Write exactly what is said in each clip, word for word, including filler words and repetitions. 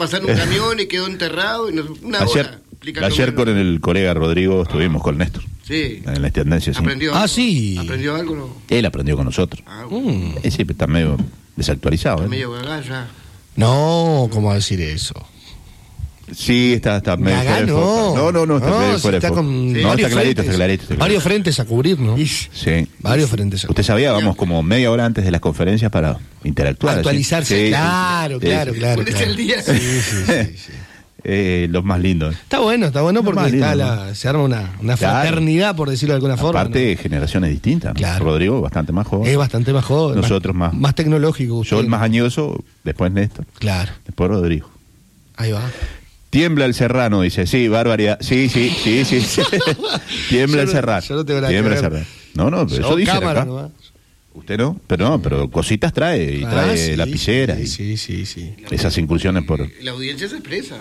pasando un camión y quedó enterrado. Y nos, una ayer hora. ayer con el colega Rodrigo estuvimos con Néstor. Sí. En la intendencia, sí. ¿Aprendió Ah, algo? sí. ¿Aprendió algo no? Él aprendió con nosotros. Ah, bueno. Mm. Eh, sí, pero está medio desactualizado. Está ¿eh? medio gaga ya. No, ¿cómo va a decir eso? Sí, está, está medio Gaga, fuera de no. foco. No, no, no, está No, medio si fuera está de foco. con No, varios está clarito, frentes. está clarito. está Varios clarito. frentes a cubrir, ¿no? Sí. Varios frentes a cubrir. Usted sabía, vamos como media hora antes de las conferencias para interactuar. Actualizarse, ¿sí? Sí, claro, sí, claro, sí. claro. Ponerse claro. al día. Sí, sí, sí, sí. Eh, los más lindos. Está bueno, está bueno porque Normal, está lindo, la, se arma una, una Claro. fraternidad, por decirlo de alguna forma. Aparte, generaciones distintas. ¿no? Claro. Rodrigo, bastante más ¿no? joven. Es bastante más joven. Nosotros más. Más tecnológico. Yo usted. el más añoso, después Néstor, Claro, después Rodrigo. ahí va. Tiembla el serrano, dice. Sí, barbaridad. Sí, sí, sí, sí. Tiembla Yo el no- serrano. yo no tengo nada que Tiembla el ver. serrano. No, no, pero Yo eso dice cámara acá. nomás. Usted no, pero no, pero cositas trae. Y Ah, trae sí, lapiceras. Sí, y sí, sí, sí. esas incursiones por... La audiencia se expresa.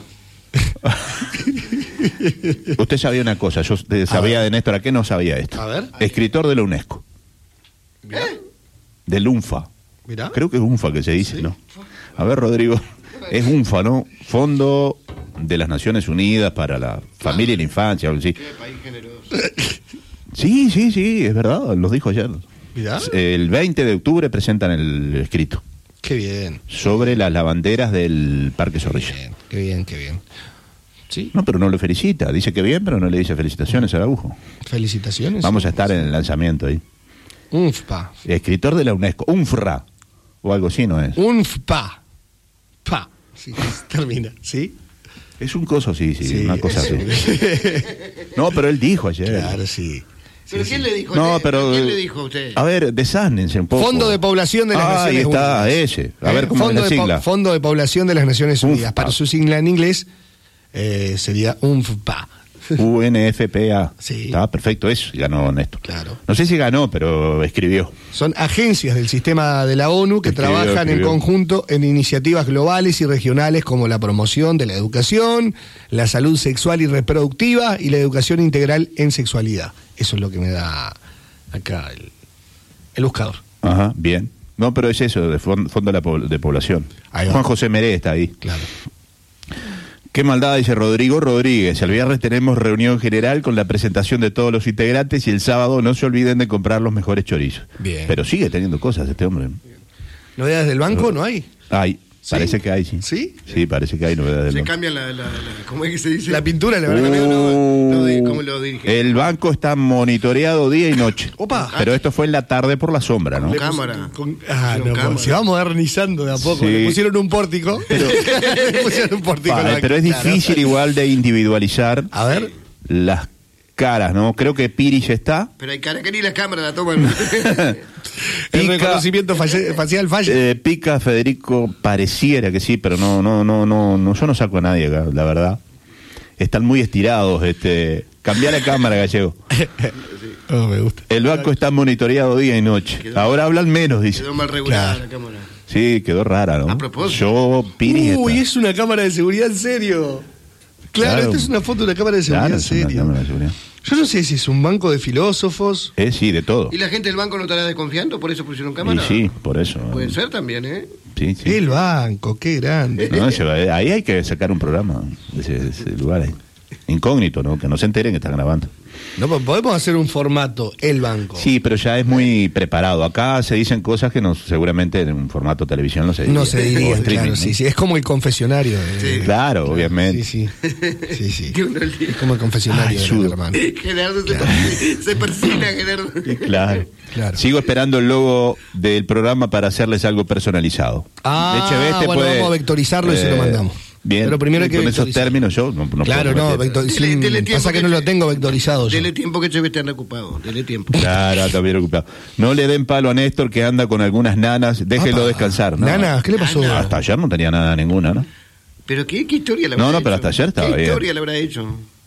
Usted sabía una cosa, yo eh, sabía de Néstor, ¿a qué no sabía esto? A ver. Escritor de la UNESCO. Mirá. Del UNFA. Mirá. Creo que es UNFA que se dice, Sí. ¿no? A ver, Rodrigo, es UNFA, ¿no? Fondo de las Naciones Unidas para la Familia y la Infancia, algo así. Qué país generoso. Sí, sí, sí, es verdad, los dijo ayer. Mirá. El veinte de octubre presentan el escrito Qué bien. sobre las lavanderas del Parque Qué Zorrilla. bien, qué bien, qué bien. Sí, No, pero no lo felicita, dice que bien, pero no le dice felicitaciones al agujo. felicitaciones. Vamos a estar en el lanzamiento ahí. Unfpa. Escritor de la UNESCO, UNFRA, o algo así, ¿no es? Unfpa. Pa. Sí, termina, ¿sí? Es un coso, sí, sí, Sí, una cosa así. sí. No, pero él dijo ayer. Claro, sí. ¿Pero quién le dijo a No, usted? pero... ¿Quién le dijo a usted? A ver, desásnense un poco. Fondo de Población de las Ah, Naciones ahí está, Unidas. ese. A ver, ¿Eh? ¿cómo Fondo es la de po- sigla? Fondo de Población de las Naciones Unidas. UNFPA. Para su sigla en inglés eh, sería UNFPA. U N F P A. Sí. Está perfecto, eso ganó Néstor. Claro. No sé si ganó, pero escribió. Son agencias del sistema de la ONU que Escribió, trabajan escribió. en conjunto en iniciativas globales y regionales como la promoción de la educación, la salud sexual y reproductiva y la educación integral en sexualidad. Eso es lo que me da acá el, el buscador. Ajá, bien. No, pero es eso, de fon- Fondo de, la po- de Población. Ahí va. Juan José Meré está ahí. Claro. Qué maldad, dice Rodrigo Rodríguez. El viernes tenemos reunión general con la presentación de todos los integrantes y el sábado no se olviden de comprar los mejores chorizos. Bien. Pero sigue teniendo cosas este hombre. ¿Novedades del banco? ¿No hay? Hay, ¿Sí? parece que hay, sí. ¿Sí? Sí, parece que hay novedades del Se banco. cambia la, la, la- ¿Cómo es que se dice? La pintura, la No, verdad. no, no, no, di- Uh, ¿cómo lo dirige? El banco está monitoreado día y noche. Opa. Pero esto fue en la tarde por la sombra, ¿no? Le- cámara. Con- ah, Pusieron no, cámara. se va modernizando de a poco. Sí. Le pusieron un pórtico. Le pusieron un pórtico. Pa- al banco, pero es claro. difícil igual de individualizar A ver. las caras, ¿no? Creo que Piri ya está. Pero hay cara que ni la cámara la toman. El Pica, reconocimiento falle- facial falla. eh, Pica Federico pareciera que sí, pero no, no, no, no, no, yo no saco a nadie acá, la verdad. Están muy estirados, este. Cambiar la cámara, Gallego. Oh, me gusta. El banco está monitoreado día y noche. Ahora hablan menos, dice. Quedó mal regulada Claro. la cámara. Sí, quedó rara, ¿no? A propósito. Yo, Piri. Uy, está. es una cámara de seguridad en serio. Claro, Claro. esta es una foto de una cámara de seguridad Claro, en es una serio. cámara de seguridad. Yo no sé si es un banco de filósofos. Eh, sí, de todo. ¿Y la gente del banco no estará desconfiando? ¿Por eso pusieron Y cámara? sí, por eso. Puede ser también, ¿eh? Sí, sí. El banco, qué grande. No, se va- ahí hay que sacar un programa de ese, de ese lugar ahí. Incógnito, ¿no? Que no se enteren que están grabando. No, pues podemos hacer un formato, el banco. Sí, pero ya es muy preparado. Acá se dicen cosas que no, seguramente en un formato televisión no se diría. No se O diría, streaming, claro, ¿no? sí, sí. Es como el confesionario. de- Sí. Claro, obviamente. Sí, sí. Sí, sí. Que uno le- Es como el confesionario Ay, de sudo. mi hermano. Gerardo se, se persina, Gerardo. Claro. Claro. Sigo esperando el logo del programa para hacerles algo personalizado. Ah, Leche Veste bueno, puede- vamos a vectorizarlo y se lo mandamos. Bien, Pero primero hay que con esos vectorizar. términos yo no, no Claro, puedo no, meter. vector- Dele- sin- dele tiempo pasa que que no lo se- tengo vectorizado yo. Dele tiempo que Cheve esté ocupado. Dele tiempo. Claro, está bien ocupado. No le den palo a Néstor que anda con algunas nanas, déjelo Apa. descansar. ¿no? ¿Nanas? ¿Qué le pasó? Nana. Hasta ayer no tenía nada ninguna, ¿no? ¿Pero qué, qué historia le No, habrá no, hecho? pero hasta ayer estaba ¿Qué bien. historia le habrá hecho?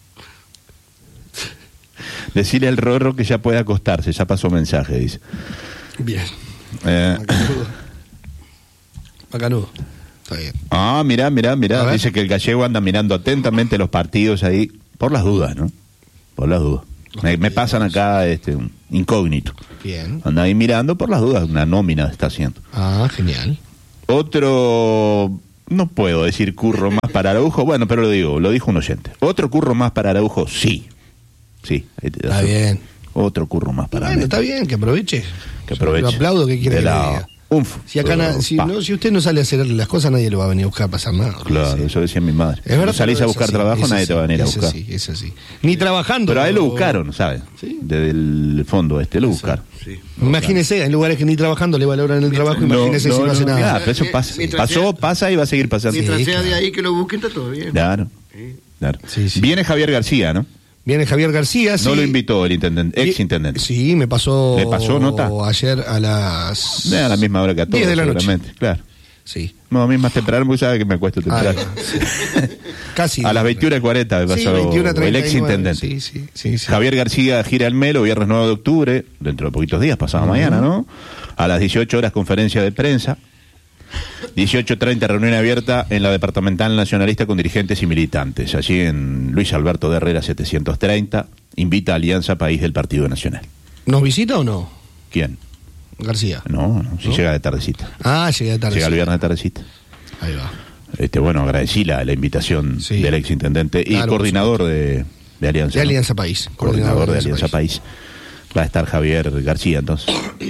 Decirle al Rorro que ya puede acostarse, ya pasó mensaje, dice. Bien. Eh, Macanudo. Macanudo. Está bien. ah, mirá, mirá, A mirá. ver. Dice que el gallego anda mirando atentamente los partidos ahí, por las dudas, ¿no? Por las dudas. Me, me pasan acá este un incógnito. Bien. Anda ahí mirando por las dudas, una nómina está haciendo. Ah, genial. Otro, No puedo decir curro más para Araujo, bueno, pero lo digo, lo dijo un oyente. ¿Otro curro más para Araujo? Sí. Sí. Está bien. Otro curro más para Bueno, mí. está bien, que aproveche. Que aproveche. Yo lo aplaudo, ¿qué quiere De que la- le diga? Unf. Si acá na- si, Pa. no, si usted no sale a hacer las cosas, nadie lo va a venir a buscar a pasar nada. Claro, Sí. eso decía mi madre. Es verdad, Si salís pero a es buscar así, trabajo, es nadie así, te va a venir a es buscar. así, es así. Ni trabajando. Pero a él lo buscaron, ¿sabes? Sí. Desde el fondo este, lo buscaron. Sí. Imagínese, hay lugares que ni trabajando le valoran el trabajo, imagínese si no, hace nada. Claro, pero eso pasa. Mientras Pasó, sea- pasa y va a seguir pasando. Mientras Sí, sea de claro. ahí que lo busquen, está todo bien. Claro, Sí. claro. Sí, sí. Viene Javier García, ¿no? Viene Javier García. sí. No lo invitó el intendente, ex intendente. Sí, me pasó. ¿Le pasó nota? Ayer a las. A la misma hora que a todos, diez de la noche. seguramente, claro. Sí. No, a mí más temprano, porque sabe que me acuesto temprano. Ah, sí. Casi. A las veintiuna y cuarenta me pasó Sí, veintiuna treinta el y ex nueve. intendente. Sí, sí, sí, sí. Javier García gira el Melo, viernes nueve de octubre, dentro de poquitos días, pasado mañana, ¿no? A las dieciocho horas, conferencia de prensa. dieciocho treinta, reunión abierta en la Departamental Nacionalista con dirigentes y militantes. Allí en Luis Alberto de Herrera setecientos treinta, invita a Alianza País del Partido Nacional. ¿Nos visita o no? ¿Quién? García. No, no, si ¿No? llega de tardecita. Ah, llega tarde. Llega el viernes de tardecita. Ahí va. Este, bueno, agradecí la, la invitación Sí. del ex intendente y Claro, por coordinador de, de Alianza. De ¿no? Alianza País. Coordinador de Alianza País. Va a estar Javier García, entonces.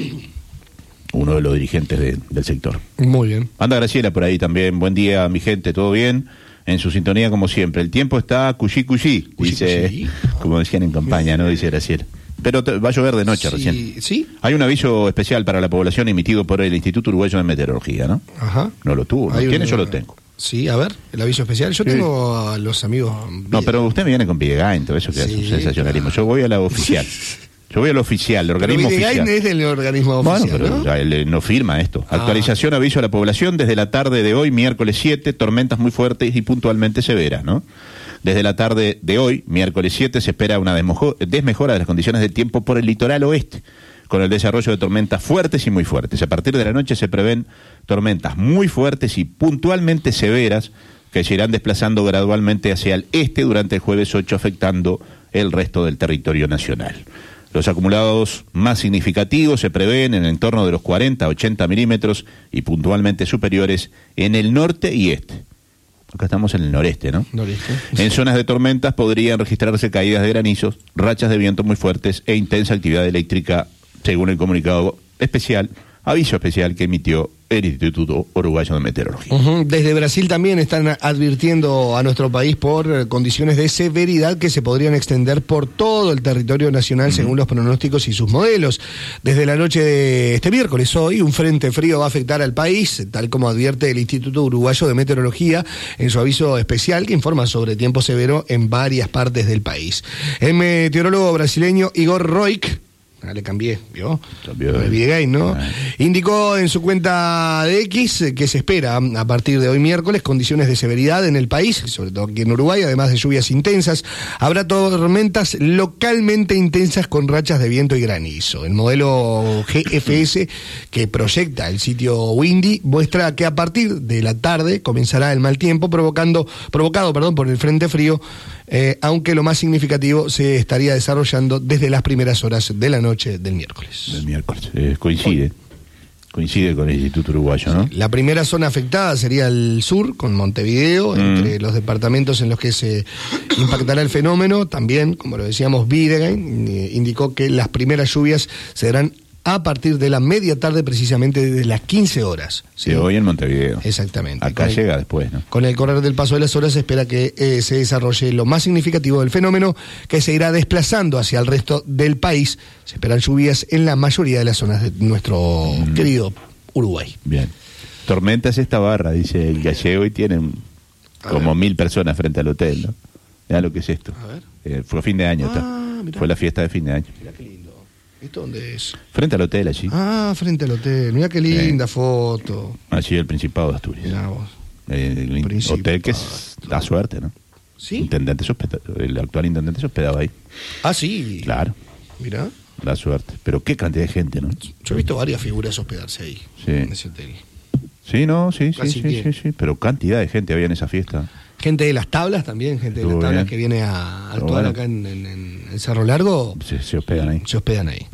Uno de los dirigentes de- del sector. Muy bien. Anda Graciela por ahí también. Buen día, mi gente, ¿todo bien? En su sintonía, como siempre. El tiempo está cuyí, cuyí, Cuyí, dice, cuyí. como decían en campaña, ¿no? Dice Graciela. Pero te- va a llover de noche Sí, recién. ¿sí? Hay un aviso especial para la población emitido por el Instituto Uruguayo de Meteorología, ¿no? Ajá. No lo tuvo. ¿No? Hay ¿Tiene? una- Yo lo tengo. Sí, a ver, el aviso especial. Yo Sí. tengo a los amigos. No, pero usted me viene con Videgain, todo eso que es un Sí, sensacionalismo. claro. Yo voy a la oficial. Yo voy al oficial, el Pero organismo Videgain oficial. es del organismo Bueno, oficial, pero ¿no? ya él no firma esto. Ah. Actualización, aviso a la población desde la tarde de hoy, miércoles siete, tormentas muy fuertes y puntualmente severas, ¿no? Desde la tarde de hoy, miércoles siete, se espera una desmojo- desmejora de las condiciones del tiempo por el litoral oeste, con el desarrollo de tormentas fuertes y muy fuertes. A partir de la noche se prevén tormentas muy fuertes y puntualmente severas que se irán desplazando gradualmente hacia el este durante el jueves ocho, afectando el resto del territorio nacional. Los acumulados más significativos se prevén en el entorno de los cuarenta a ochenta milímetros y puntualmente superiores en el norte y este. Acá estamos en el noreste, ¿no? Noreste. En zonas de tormentas podrían registrarse caídas de granizos, rachas de viento muy fuertes e intensa actividad eléctrica, según el comunicado especial, aviso especial que emitió el Instituto Uruguayo de Meteorología. Ujú. Desde Brasil también están advirtiendo a nuestro país por eh, condiciones de severidad que se podrían extender por todo el territorio nacional según los pronósticos y sus modelos. Desde la noche de este miércoles hoy, un frente frío va a afectar al país, tal como advierte el Instituto Uruguayo de Meteorología en su aviso especial que informa sobre tiempo severo en varias partes del país. El meteorólogo brasileño Igor Roig, ah, le cambié, ¿vio? Cambió. Lo de Videgain, ¿no? Ah. Indicó en su cuenta de X eh, que se espera a partir de hoy miércoles condiciones de severidad en el país, sobre todo aquí en Uruguay, además de lluvias intensas. Habrá tormentas localmente intensas con rachas de viento y granizo. El modelo G F S que proyecta el sitio Windy muestra que a partir de la tarde comenzará el mal tiempo provocando, provocado perdón, por el frente frío, eh, aunque lo más significativo se estaría desarrollando desde las primeras horas de la noche del miércoles. El miércoles. Eh, coincide. Coincide con el Instituto Uruguayo, ¿no? La primera zona afectada sería el sur, con Montevideo, Mm. entre los departamentos en los que se impactará el fenómeno. También, como lo decíamos, Videgain eh, indicó que las primeras lluvias se darán a partir de la media tarde, precisamente desde las quince horas. ¿sí? De hoy en Montevideo. Exactamente. Acá Con el- llega después, ¿no? Con el correr del paso de las horas se espera que eh, se desarrolle lo más significativo del fenómeno, que se irá desplazando hacia el resto del país. Se esperan lluvias en la mayoría de las zonas de nuestro Mm. querido Uruguay. Bien. Tormentas esta barra, dice el gallego, y tienen A como ver. mil personas frente al hotel, ¿no? Mirá lo que es esto. A ver. Eh, fue fin de año, Ah, está. mirá. Fue la fiesta de fin de año. Mirá qué lindo. ¿Esto dónde es? Frente al hotel allí. Ah, frente al hotel. Mirá qué linda foto. Allí el Principado de Asturias. Mirá vos. Eh, el in- Principado. hotel que es, da suerte, ¿no? ¿Sí? Intendente se hospeda- el actual intendente se hospedaba ahí. Ah, sí. Claro, Mirá. da suerte. Pero qué cantidad de gente, ¿no? Yo he visto varias figuras hospedarse ahí. Sí. En ese hotel. Sí, no, sí, sí, Casi sí, que- sí, sí. Pero cantidad de gente había en esa fiesta. Gente de las tablas también, gente de las Estuvo tablas bien. que viene a actuar bueno. acá en, en- en- en Cerro Largo, Se, se hospedan ahí. se hospedan ahí. Ujú.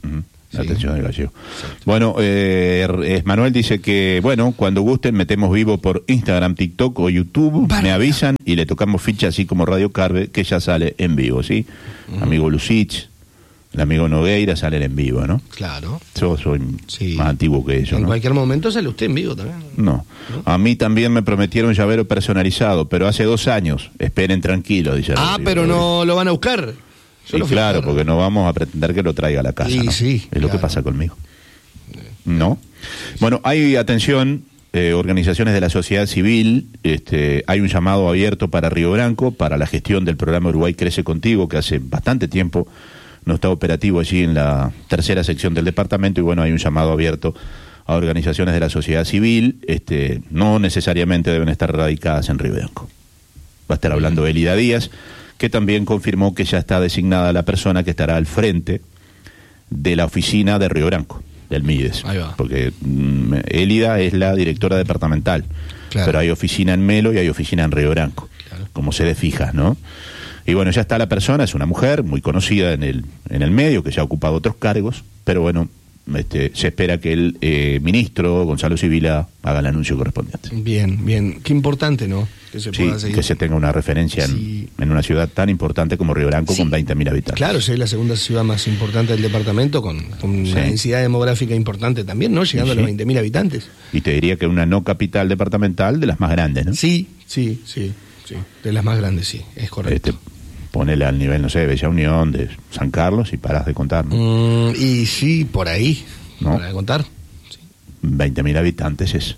la sí. atención del gallego. Exacto. Bueno, eh, Manuel dice que, bueno, cuando gusten metemos vivo por Instagram, TikTok o YouTube, Barra. me avisan y le tocamos ficha así como Radio Carve, que ya sale en vivo, ¿sí? Uh-huh. Amigo Lucich, el amigo Nogueira salen en vivo, ¿no? Claro. Yo soy sí. más antiguo que ellos, En ¿no? cualquier momento sale usted en vivo también. No. ¿No? A mí también me prometieron llavero personalizado, pero hace dos años. Esperen tranquilos, dice. Ah, Rodrigo, pero Rodrigo. no lo van a buscar. Sí, claro, porque no vamos a pretender que lo traiga a la casa, sí, ¿no? Sí, es claro. lo que pasa conmigo. ¿No? Bueno, hay atención, eh, organizaciones de la sociedad civil, este, hay un llamado abierto para Río Branco, para la gestión del programa Uruguay Crece Contigo, que hace bastante tiempo no está operativo allí en la tercera sección del departamento, y bueno, hay un llamado abierto a organizaciones de la sociedad civil, este, no necesariamente deben estar radicadas en Río Branco. Va a estar hablando Elida Díaz, que también confirmó que ya está designada la persona que estará al frente de la oficina de Río Branco, del Mides. Ahí va. Porque mm, Elida es la directora departamental, claro. pero hay oficina en Melo y hay oficina en Río Branco, claro. como sede fija, ¿no? Y bueno, ya está la persona, es una mujer muy conocida en el, en el medio, que ya ha ocupado otros cargos, pero bueno, este, se espera que el eh, ministro Gonzalo Sibila haga el anuncio correspondiente. Bien, bien. Qué importante, ¿no? Que se sí, pueda seguir. que se tenga una referencia sí. en, en una ciudad tan importante como Río Branco, sí. con veinte mil habitantes. Claro, es la segunda ciudad más importante del departamento, con, con sí. una densidad demográfica importante también, ¿no? Llegando sí. a los veinte mil habitantes. Y te diría que una no capital departamental de las más grandes, ¿no? Sí, sí, sí, sí. De las más grandes, sí, es correcto. Este, ponele al nivel, no sé, de Bella Unión, de San Carlos, y parás de contar, ¿no? Mm, y sí, por ahí, ¿no? Para de contar. Sí. veinte mil habitantes es...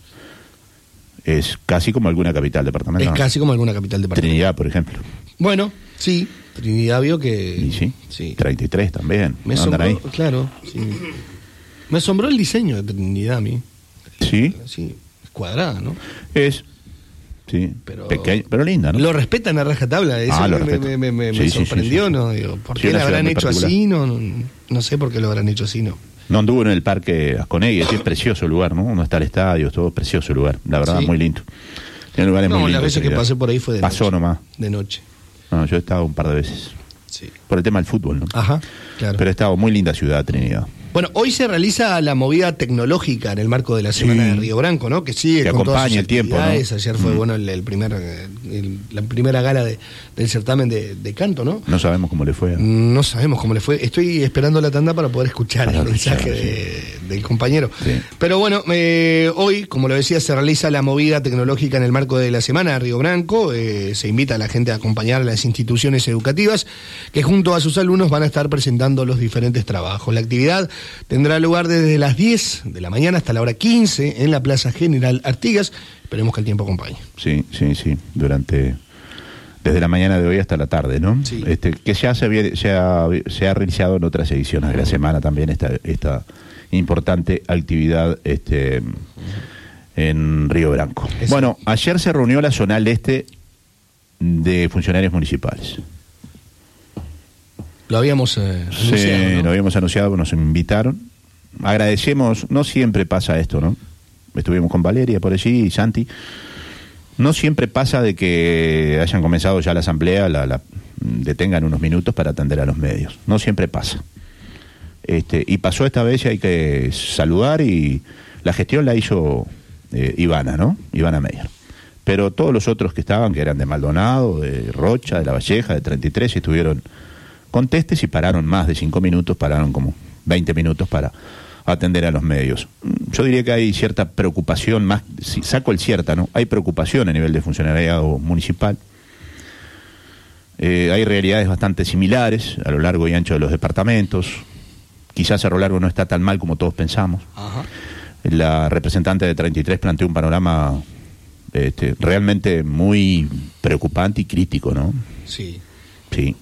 Es casi como alguna capital departamental. Es casi como alguna capital departamental. Trinidad, por ejemplo. Bueno, sí. Trinidad vio que... Y sí, sí. treinta y tres también. Me asombró, ahí. Claro, sí. Me asombró el diseño de Trinidad a mí. Sí. Sí, cuadrada, ¿no? Es... Sí, pero, pequeña, pero linda, ¿no? Lo respetan a rajatabla, eso ah, me, me, me, me, sí, me sí, sorprendió, sí, sí. ¿no? Digo, ¿por sí, qué lo habrán hecho particular. así? No, no, no sé por qué lo habrán hecho así, ¿no? No anduvo en el parque Asconegui, es precioso el lugar, ¿no? Uno está al estadio, es todo precioso el lugar, la verdad, ¿sí? Muy lindo. Tiene lugares no, muy lindos. No, las veces que pasé por ahí fue de Pasó noche. nomás. De noche. No, yo he estado un par de veces. Sí. Por el tema del fútbol, ¿no? Ajá, claro. Pero he estado muy linda ciudad, Trinidad. Bueno, hoy se realiza la movida tecnológica en el marco de la Semana sí. de Río Branco, ¿no? Que sigue que con todas sus el tiempo, ¿no? Ayer fue, mm. bueno, el, el primer, el, la primera gala de, del certamen de, de canto, ¿no? No sabemos cómo le fue. ¿eh? No sabemos cómo le fue. Estoy esperando la tanda para poder escuchar para el mensaje sí. de, del compañero. Sí. Pero bueno, eh, hoy, como lo decía, se realiza la movida tecnológica en el marco de la Semana de Río Branco. Eh, se invita a la gente a acompañar a las instituciones educativas que junto a sus alumnos van a estar presentando los diferentes trabajos. La actividad tendrá lugar desde las diez de la mañana hasta la hora quince en la Plaza General Artigas. Esperemos que el tiempo acompañe. Sí, sí, sí. Durante... Desde la mañana de hoy hasta la tarde, ¿no? Sí. Este, que ya se, había, se, ha, se ha realizado en otras ediciones de la semana también esta, esta importante actividad este, en Río Branco. Eso. Bueno, ayer se reunió la zonal este de funcionarios municipales. Lo habíamos eh, anunciado, sí, ¿no? lo habíamos anunciado, nos invitaron. Agradecemos, no siempre pasa esto, ¿no? Estuvimos con Valeria por allí y Santi. No siempre pasa de que hayan comenzado ya la asamblea, la, la detengan unos minutos para atender a los medios. No siempre pasa. Este, y pasó esta vez y hay que saludar, y la gestión la hizo eh, Ivana, ¿no? Ivana Meyer. Pero todos los otros que estaban, que eran de Maldonado, de Rocha, de La Valleja, de treinta y tres, estuvieron contestes y pararon más de cinco minutos, pararon como veinte minutos para atender a los medios. Yo diría que hay cierta preocupación, más si saco el cierta, ¿no? Hay preocupación a nivel de funcionariado municipal. Eh, hay realidades bastante similares a lo largo y ancho de los departamentos. Quizás Cerro Largo no está tan mal como todos pensamos. Ajá. La representante de treinta y tres planteó un panorama este, realmente muy preocupante y crítico, ¿no? Sí. Sí.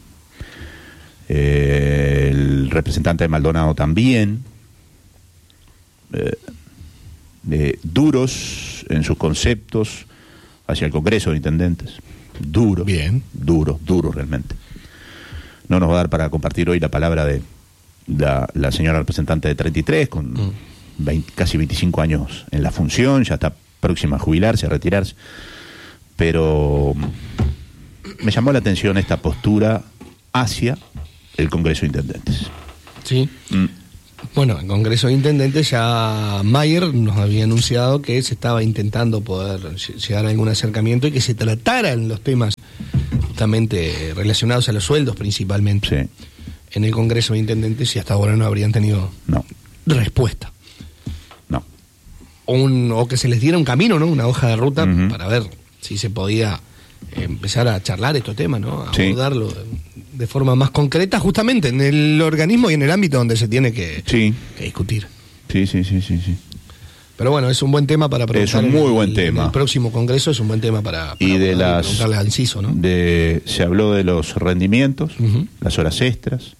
Eh, el representante de Maldonado también. Eh, eh, duros en sus conceptos hacia el Congreso de Intendentes. Duros. Bien. Duros, duros realmente. No nos va a dar para compartir hoy la palabra de la, la señora representante de treinta y tres, con mm. veinte, casi veinticinco años en la función, ya está próxima a jubilarse, a retirarse. Pero me llamó la atención esta postura hacia el Congreso de Intendentes. Sí. Mm. Bueno, en Congreso de Intendentes ya Mayer nos había anunciado que se estaba intentando poder llegar a algún acercamiento y que se trataran los temas justamente relacionados a los sueldos principalmente Sí. en el Congreso de Intendentes, y hasta ahora no habrían tenido No, respuesta. no. O, un, o que se les diera un camino, ¿no? Una hoja de ruta Ujú. para ver si se podía eh, empezar a charlar estos temas, ¿no? A Sí. abordarlo de, de forma más concreta, justamente en el organismo y en el ámbito donde se tiene que, Sí, que discutir. sí, sí, sí, sí, sí. Pero bueno, es un buen tema para preguntar. Es un en muy el- buen en tema. el próximo Congreso es un buen tema para, para Y de abordar las preguntarle al inciso, ¿no? de se habló de los rendimientos, Ujú. las horas extras,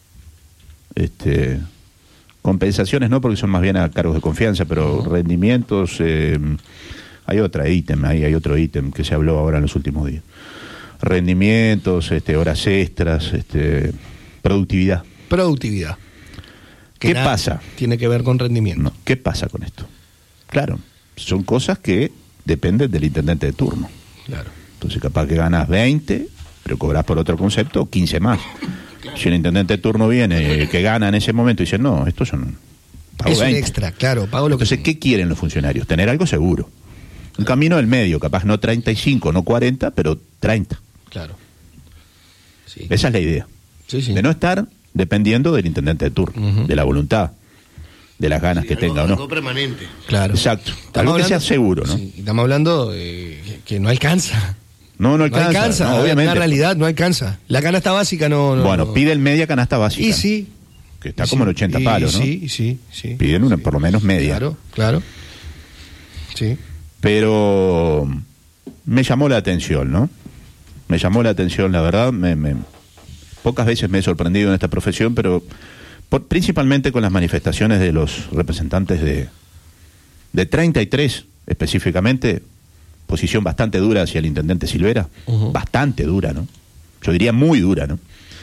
este compensaciones no, porque son más bien a cargos de confianza, pero rendimientos, eh, hay otra ítem, ahí hay otro ítem que se habló ahora en los últimos días. Rendimientos, este, horas extras, este, productividad. Productividad. Que ¿Qué nada pasa? Tiene que ver con rendimiento. No, ¿qué pasa con esto? Claro, son cosas que dependen del intendente de turno. Claro. Entonces capaz que ganas veinte, pero cobras por otro concepto quince más. Si el intendente de turno viene, eh, que gana en ese momento, y dice, no, estos son... pago Es un veinte. extra, claro. Pago lo que Entonces, ¿qué quieren los funcionarios? Tener algo seguro. Un camino del medio, capaz no treinta y cinco, no cuarenta, pero treinta. Claro. Sí. Esa es la idea. Sí, sí. De no estar dependiendo del intendente de turno, Ujú. de la voluntad, de las ganas Sí, que algo- tenga o algo no. permanente. Claro. Exacto. Estamos Algo que hablando- sea seguro, ¿no? Sí, estamos hablando eh, que, que no alcanza. No, no No alcanza. alcanza, no, es obviamente. una realidad, no alcanza. La canasta básica no... no Bueno, no. pide el media canasta básica. Y sí. Que está y como sí, en ochenta y palos, ¿no? Sí, sí, sí. Piden una, Sí. por lo menos media. Claro, claro. Sí. Pero me llamó la atención, ¿no? Me llamó la atención, la verdad. Me, me- pocas veces me he sorprendido en esta profesión, pero por- principalmente con las manifestaciones de los representantes de, de treinta y tres, específicamente, posición bastante dura hacia el intendente Silvera. Ujú. Bastante dura, ¿no? Yo diría muy dura, ¿no?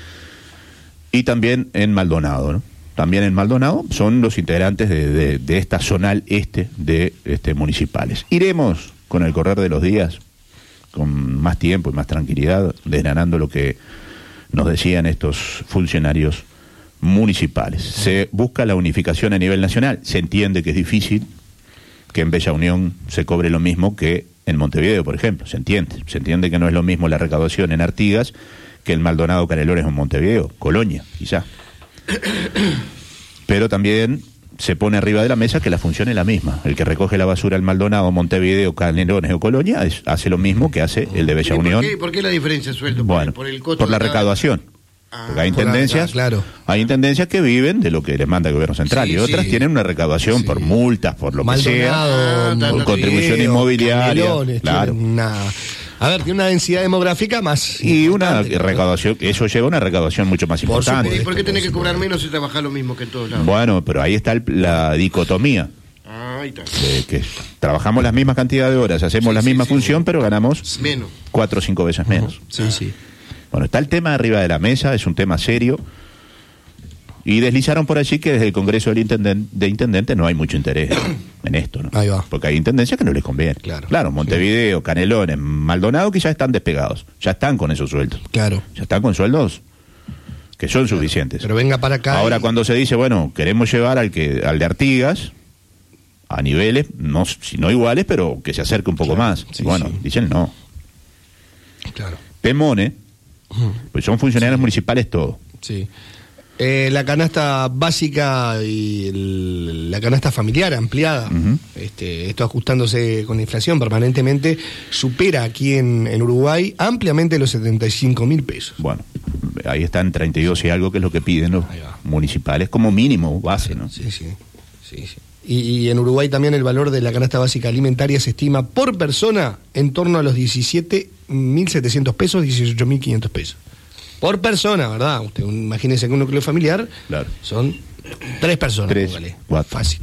Y también en Maldonado, ¿no? También en Maldonado son los integrantes de, de- de esta zonal este de este, municipales. Iremos con el correr de los días, con más tiempo y más tranquilidad, desgranando lo que nos decían estos funcionarios municipales. Se busca la unificación a nivel nacional. Se entiende que es difícil que en Bella Unión se cobre lo mismo que en Montevideo, por ejemplo. Se entiende. Se entiende que no es lo mismo la recaudación en Artigas que en Maldonado, Canelones o en Montevideo. Colonia, quizá. Pero también se pone arriba de la mesa que la función es la misma. El que recoge la basura en Maldonado, Montevideo, Canelones o Colonia es- hace lo mismo que hace el de Bella ¿Y por Unión. qué, por qué la diferencia de sueldo? ¿Por, Bueno, por el costo por la de cada- recaudación. Ah, Porque hay por la- intendencias, ah, claro. hay intendencias que viven de lo que les manda el gobierno central Sí, y otras sí. tienen una recaudación Sí. por multas, por lo que Maldonado, Ah, sea, por Montevideo, contribución inmobiliaria, Canelones, claro. tiene una, a ver, tiene una densidad demográfica más Y una importante, ¿no? recaudación, eso lleva a una recaudación mucho más Por importante. ¿Y por qué Esto, tenés que por cobrar supuesto. menos si trabajas lo mismo que en todos lados? Bueno, pero ahí está el- la dicotomía, Ah, ahí está. de que trabajamos las mismas cantidad de horas, hacemos Sí, la sí, misma sí. función, pero ganamos Menos. cuatro o cinco veces menos. Sí, sí. Bueno, está el tema arriba de la mesa, es un tema serio. Y deslizaron por allí que desde el Congreso del Intenden- de Intendente no hay mucho interés en esto, ¿no? Ahí va. Porque hay intendencias que no les conviene. Claro. Claro, Montevideo, Canelones, Maldonado, que ya están despegados, ya están con esos sueldos. Claro. Ya están con sueldos que son suficientes. Pero venga para acá. Ahora, y- cuando se dice, bueno, queremos llevar al que al de Artigas a niveles, no, si no iguales, pero que se acerque un poco Claro, más. sí, bueno, sí. dicen no. Claro. Temone, pues son funcionarios municipales todos. Sí. Eh, la canasta básica y el- la canasta familiar ampliada, Ujú. este, esto ajustándose con la inflación permanentemente, supera aquí en, en Uruguay ampliamente los setenta y cinco mil pesos. Bueno, ahí están treinta y dos y algo, que es lo que piden los Ahí va. municipales como mínimo base, ¿no? Sí, sí. sí, sí. Y, y en Uruguay también el valor de la canasta básica alimentaria se estima por persona en torno a los diecisiete mil setecientos pesos, dieciocho mil quinientos pesos. Por persona, ¿verdad? Usted imagínese que un núcleo familiar Claro. son tres personas, Tres, póngale. cuatro. Fácil.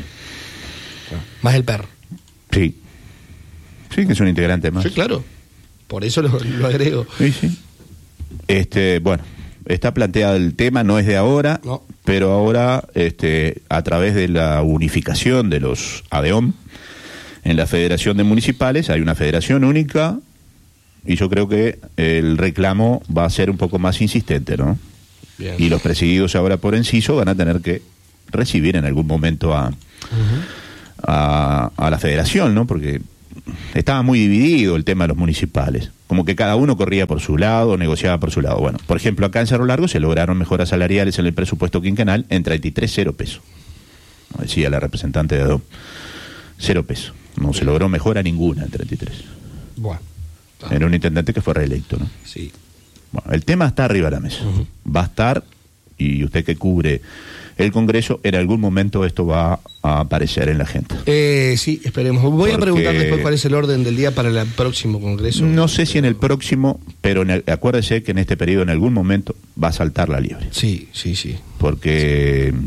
Más el perro. Sí. Sí, que es un integrante más. Sí, claro. Por eso lo, lo agrego. Sí, sí. Este, bueno, está planteado el tema, no es de ahora, No. pero ahora, este, a través de la unificación de los ADEOM, en la Federación de Municipales hay una federación única, y yo creo que el reclamo va a ser un poco más insistente, ¿no? Bien. Y los presididos ahora por Enciso van a tener que recibir en algún momento a, uh-huh. a, a la federación, ¿no? Porque estaba muy dividido el tema de los municipales, como que cada uno corría por su lado, negociaba por su lado. Bueno, por ejemplo, acá en Cerro Largo se lograron mejoras salariales en el presupuesto quinquenal en treinta y tres, cero pesos. Como decía la representante de ADOM, cero pesos. No se logró mejora ninguna en treinta y tres. Bueno, era un intendente que fue reelecto, ¿no? Sí. Bueno, el tema está arriba de la mesa. Uh-huh. Va a estar, y usted que cubre el Congreso, en algún momento esto va a aparecer en la agenda. Eh, sí, esperemos. Voy Porque... a preguntar después cuál es el orden del día para el próximo Congreso. No sé si en el próximo, pero en el, acuérdese que en este periodo en algún momento va a saltar la liebre. Sí, sí, sí. Porque, sí.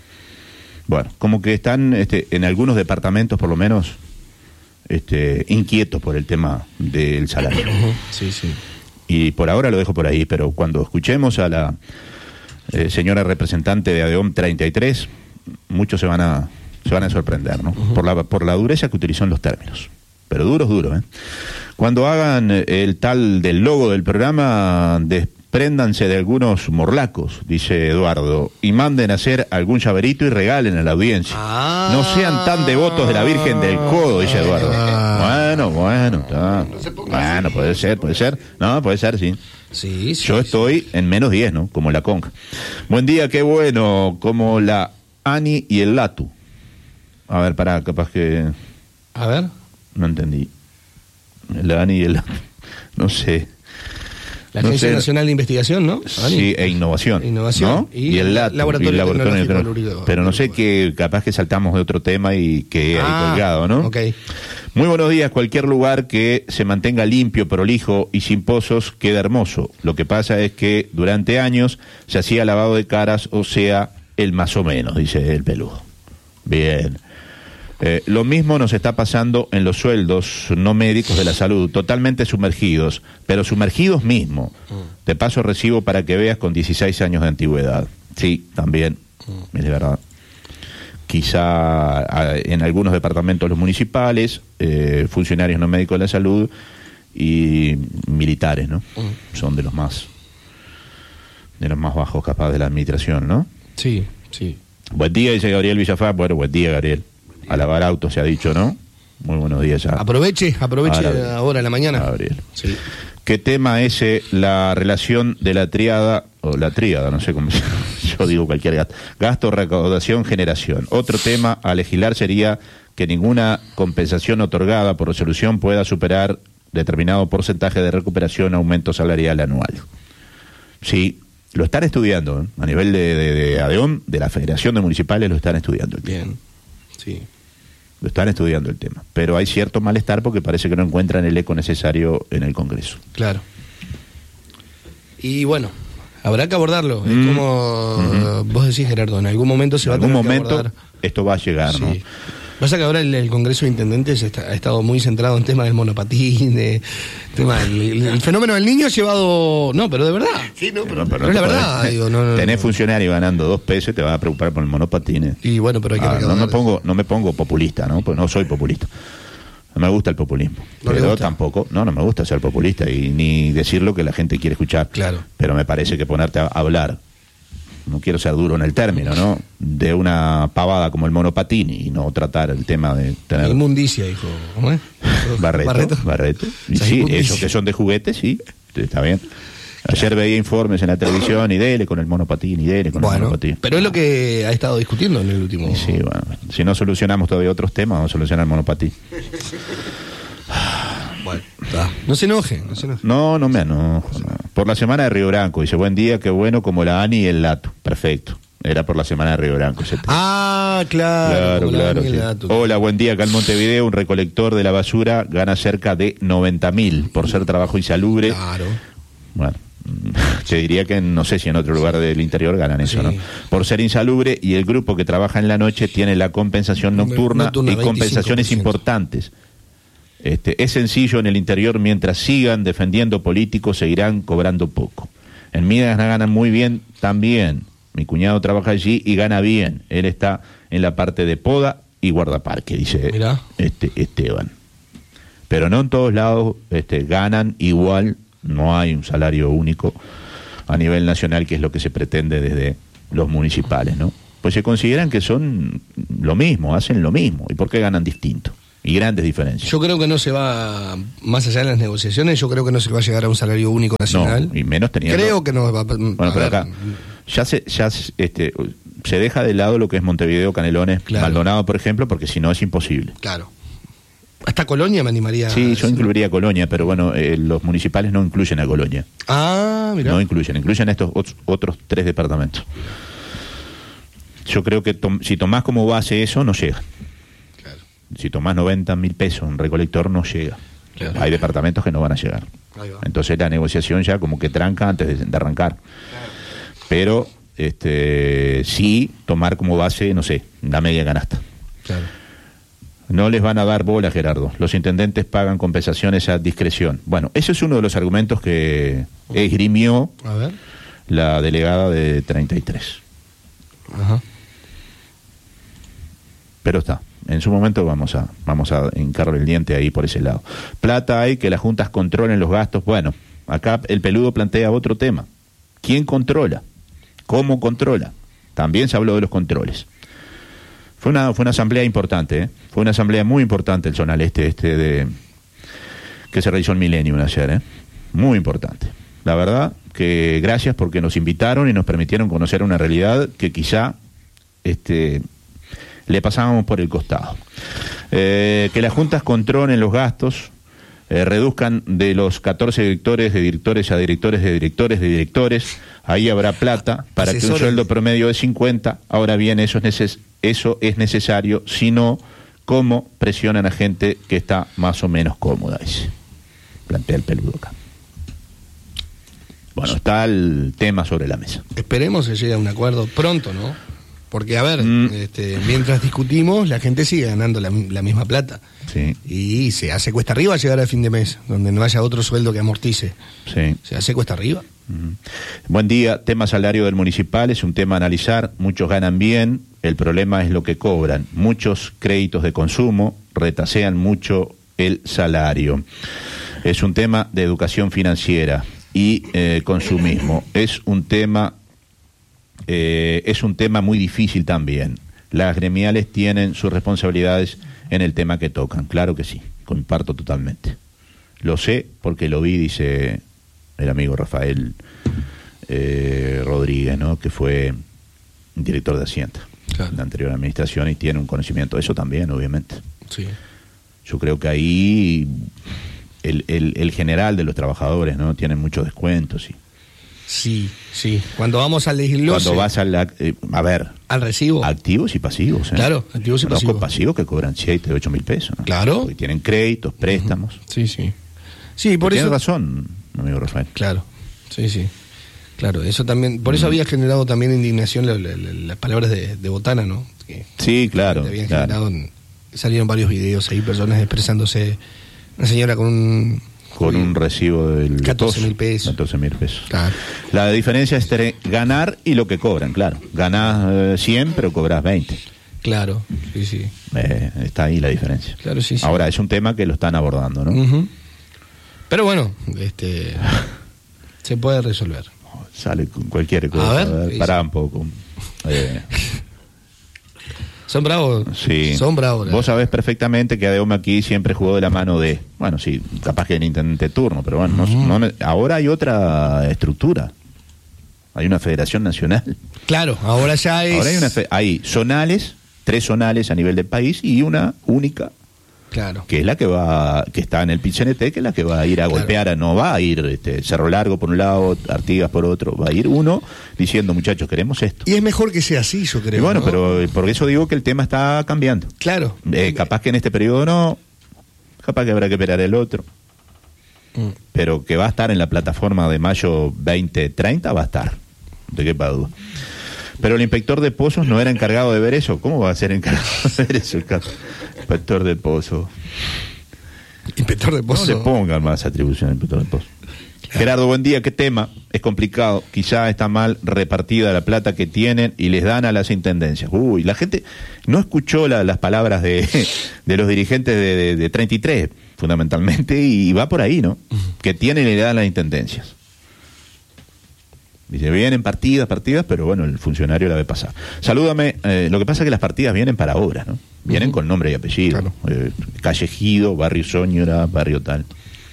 bueno, como que están este, en algunos departamentos por lo menos este, inquietos por el tema del salario. Uh-huh. Sí, sí. Y por ahora lo dejo por ahí, pero cuando escuchemos a la eh, señora representante de ADEOM treinta y tres, muchos se van a se van a sorprender, ¿no? Uh-huh. Por la por la dureza que utilizó en los términos. Pero duros, duros, ¿eh? Cuando hagan el tal del logo del programa, despréndanse de algunos morlacos, dice Eduardo, y manden a hacer algún llaverito y regalen a la audiencia. Ah. No sean tan devotos de la Virgen del Codo, dice Eduardo. Ah. Bueno, bueno, está. Bueno, puede ser, puede ser. No, puede ser, sí. Sí, sí. Yo estoy sí. en menos diez, ¿no? Como la conca. Buen día, qué bueno, como la Ani y el Latu. A ver, pará, capaz que... A ver. No entendí. La Ani y el Latu. No sé. La no Agencia sé. Nacional de Investigación, ¿no? Ani. Sí, e Innovación. Innovación. ¿no? Y, y el Latu. Laboratorio, y el laboratorio Tecnológico. Pero no sé que capaz que saltamos de otro tema y que ah, ahí colgado, ¿no? Ok. Muy buenos días. Cualquier lugar que se mantenga limpio, prolijo y sin pozos queda hermoso. Lo que pasa es que durante años se hacía lavado de caras, o sea, el más o menos, dice el peludo. Bien. Eh, lo mismo nos está pasando en los sueldos no médicos de la salud, totalmente sumergidos, pero sumergidos mismo. Te paso recibo para que veas con dieciséis años de antigüedad. Sí, también, es de verdad. Quizá a, en algunos departamentos los municipales, eh, funcionarios no médicos de la salud y militares, ¿no? Mm. Son de los más de los más bajos capaz de la administración, ¿no? Sí, sí. Buen día, dice Gabriel Villafá. Bueno, buen día, Gabriel. A lavar autos se ha dicho, ¿no? Muy buenos días ya. Aproveche, aproveche ahora, ahora en la mañana. Gabriel. Sí. ¿Qué tema ese, la relación de la triada, o la tríada, no sé cómo se yo digo cualquier gasto, gasto, recaudación, generación? Otro tema a legislar sería que ninguna compensación otorgada por resolución pueda superar determinado porcentaje de recuperación o aumento salarial anual. Sí, lo están estudiando, ¿eh? A nivel de, de, de ADEOM, de la Federación de Municipales, lo están estudiando. Bien, sí. Lo están estudiando el tema, pero hay cierto malestar porque parece que no encuentran el eco necesario en el Congreso. Claro. Y bueno, habrá que abordarlo. Mm. Es como uh-huh. vos decís, Gerardo, en algún momento se en va a tener algún momento que abordar. Esto va a llegar, sí. ¿no? Pasa que ahora el, el Congreso de Intendentes está, ha estado muy centrado en temas del monopatín, de, tema del, el, el fenómeno del niño ha llevado... No, pero de verdad. Sí, no, pero, no, pero no es la podés, verdad. Digo, no, no, tenés no. funcionario ganando dos pesos y te vas a preocupar por el monopatín. Y bueno, pero hay que... Ah, no, me pongo, no me pongo populista, ¿no? Pues no soy populista. No me gusta el populismo. ¿No pero tampoco, no, no me gusta ser populista y ni decir lo que la gente quiere escuchar. Claro. Pero me parece que ponerte a hablar, no quiero ser duro en el término, ¿no? De una pavada como el monopatín y no tratar el tema de tener... Inmundicia, dijo. ¿Cómo es? Barreto. Barreto. Barreto. Y sí, inmundicia. Esos que son de juguetes, sí, está bien. Ayer claro. veía informes en la televisión y dele con el monopatín y dele con bueno, el monopatín. Pero es lo que ha estado discutiendo en el último... Y sí, bueno, si no solucionamos todavía otros temas, vamos a solucionar el monopatín. Bueno, ah, no se enoje, no se enoje. No, no me enojo. No. Por la semana de Río Branco, dice, buen día, qué bueno, como la Ani y el Latu. Perfecto. Era por la semana de Río Branco. Ese ah, claro. Claro, claro. Sí. Latu, Hola, buen día, acá en Montevideo, un recolector de la basura gana cerca de noventa mil por ser trabajo insalubre. Claro. Bueno, te diría que no sé si en otro lugar del interior ganan eso, sí. ¿no? Por ser insalubre, y el grupo que trabaja en la noche tiene la compensación nocturna, nocturna y compensaciones importantes. Este, es sencillo en el interior, mientras sigan defendiendo políticos, seguirán cobrando poco. En Minas ganan muy bien también. Mi cuñado trabaja allí y gana bien. Él está en la parte de poda y guardaparque, dice Mirá. este Esteban. Pero no en todos lados este, ganan igual, no hay un salario único a nivel nacional, que es lo que se pretende desde los municipales, ¿no? Pues se consideran que son lo mismo, hacen lo mismo. ¿Y por qué ganan distinto? Y grandes diferencias. Yo creo que no se va, más allá de las negociaciones, yo creo que no se va a llegar a un salario único nacional. No, y menos teniendo... Creo que no va a... Bueno, pero ver. acá ya se ya este se deja de lado lo que es Montevideo, Canelones, claro. Maldonado, por ejemplo, porque si no es imposible. Claro. Hasta Colonia me animaría. Sí, yo incluiría a Colonia, pero bueno, eh, los municipales no incluyen a Colonia. Ah, mira. No incluyen, incluyen estos otros, otros tres departamentos. Yo creo que tom, si tomás como base eso, no llega. Claro. Si tomás noventa mil pesos un recolector, no llega. Claro. Hay departamentos que no van a llegar. Entonces la negociación ya como que tranca antes de, de arrancar. Claro. Pero este sí tomar como base, no sé, la media canasta. Claro. No les van a dar bola, Gerardo. Los intendentes pagan compensaciones a discreción. Bueno, ese es uno de los argumentos que esgrimió a ver. La delegada de treinta y tres. Ajá. Pero está, en su momento vamos a vamos a hincarle el diente ahí por ese lado. Plata hay, que las juntas controlen los gastos. Bueno, acá el peludo plantea otro tema. ¿Quién controla? ¿Cómo controla? También se habló de los controles. Fue una fue una asamblea importante, ¿eh? Fue una asamblea muy importante el zonal este este de que se realizó en Millennium ayer, ¿eh? Muy importante. La verdad que gracias porque nos invitaron y nos permitieron conocer una realidad que quizá este le pasábamos por el costado. Eh, que las juntas controlen los gastos, eh, reduzcan de los catorce directores de directores a directores de directores de directores, ahí habrá plata para Asesores. Que un sueldo promedio de cincuenta, ahora bien, eso es, neces- eso es necesario, si no, ¿cómo presionan a gente que está más o menos cómoda? Dice. Plantea el peludo acá. Bueno, está el tema sobre la mesa. Esperemos que llegue a un acuerdo pronto, ¿no? Porque, a ver, mm. este, mientras discutimos, la gente sigue ganando la, la misma plata. Sí. Y se hace cuesta arriba llegar al fin de mes, donde no haya otro sueldo que amortice. Sí. Se hace cuesta arriba. Mm. Buen día. Tema salario del municipal es un tema a analizar. Muchos ganan bien, el problema es lo que cobran. Muchos créditos de consumo retasean mucho el salario. Es un tema de educación financiera y eh, consumismo. Es un tema eh, es un tema muy difícil también. Las gremiales tienen sus responsabilidades en el tema que tocan, claro que sí, comparto totalmente. Lo sé porque lo vi, dice el amigo Rafael eh, Rodríguez, ¿no? Que fue director de Hacienda, claro, en la anterior administración, y tiene un conocimiento de eso también, obviamente. Sí. Yo creo que ahí el, el, el general de los trabajadores, ¿no? Tienen muchos descuentos. Y sí, sí. Cuando vamos al desglose. Cuando vas al, eh, a ver. Al recibo. Activos y pasivos. ¿eh? Claro, activos y Conozco pasivos. pasivos que cobran siete, ocho mil pesos. ¿no? Claro. Porque tienen créditos, préstamos. Uh-huh. Sí, sí. Sí, por eso. Tienes razón, amigo Rafael. Claro, sí, sí. Claro, eso también. Por eso mm. había generado también indignación las la, la, la palabras de, de Botana, ¿no? Que, sí, claro. Que habían claro. generado. En, salieron varios videos ahí, personas expresándose. Una señora con un. Con un recibo del catorce mil pesos. catorce mil pesos. Claro. La diferencia es tener, ganar y lo que cobran, claro. Ganás eh, cien, pero cobras veinte. Claro, sí, sí. Eh, está ahí la diferencia. Claro, sí, sí. Ahora, es un tema que lo están abordando, ¿no? Uh-huh. Pero bueno, este se puede resolver. Sale con cualquier cosa. A ver, a ver pará un poco. Eh. Son bravos. Sí. Son bravos. Vos sabés perfectamente que Adeoma aquí siempre jugó de la mano de, bueno, sí, capaz que el intendente turno, pero bueno, uh-huh. no, no, ahora hay otra estructura. Hay una federación nacional. Claro, ahora ya es. Ahora hay una fe- hay zonales, tres zonales a nivel del país y una única. Claro. Que es la que va, que está en el P C N T, que es la que va a ir a claro. golpear, no va a ir este, Cerro Largo por un lado, Artigas por otro, va a ir uno diciendo, muchachos, queremos esto. Y es mejor que sea así, yo creo. Y bueno, ¿no? pero por eso digo que el tema está cambiando. Claro. Eh, capaz que en este periodo no, capaz que habrá que esperar el otro. Mm. Pero que va a estar en la plataforma de mayo veinte treinta, va a estar. ¿De qué duda? Pero el inspector de pozos no era encargado de ver eso. ¿Cómo va a ser encargado de ver eso? El inspector de pozos. Inspector de pozos. No le pongan más atribución al inspector de pozos. Claro. Gerardo, buen día. ¿Qué tema? Es complicado. Quizá está mal repartida la plata que tienen y les dan a las intendencias. Uy, la gente no escuchó la, las palabras de, de los dirigentes de, de, de treinta y tres, fundamentalmente, y va por ahí, ¿no? Uh-huh. Que tienen y le dan las intendencias. Dice, vienen partidas, partidas, pero bueno, el funcionario la ve pasar. Salúdame, eh, lo que pasa es que las partidas vienen para obras, ¿no? Vienen uh-huh. con nombre y apellido. Claro. Eh, calle Ejido, barrio Soñora, barrio tal.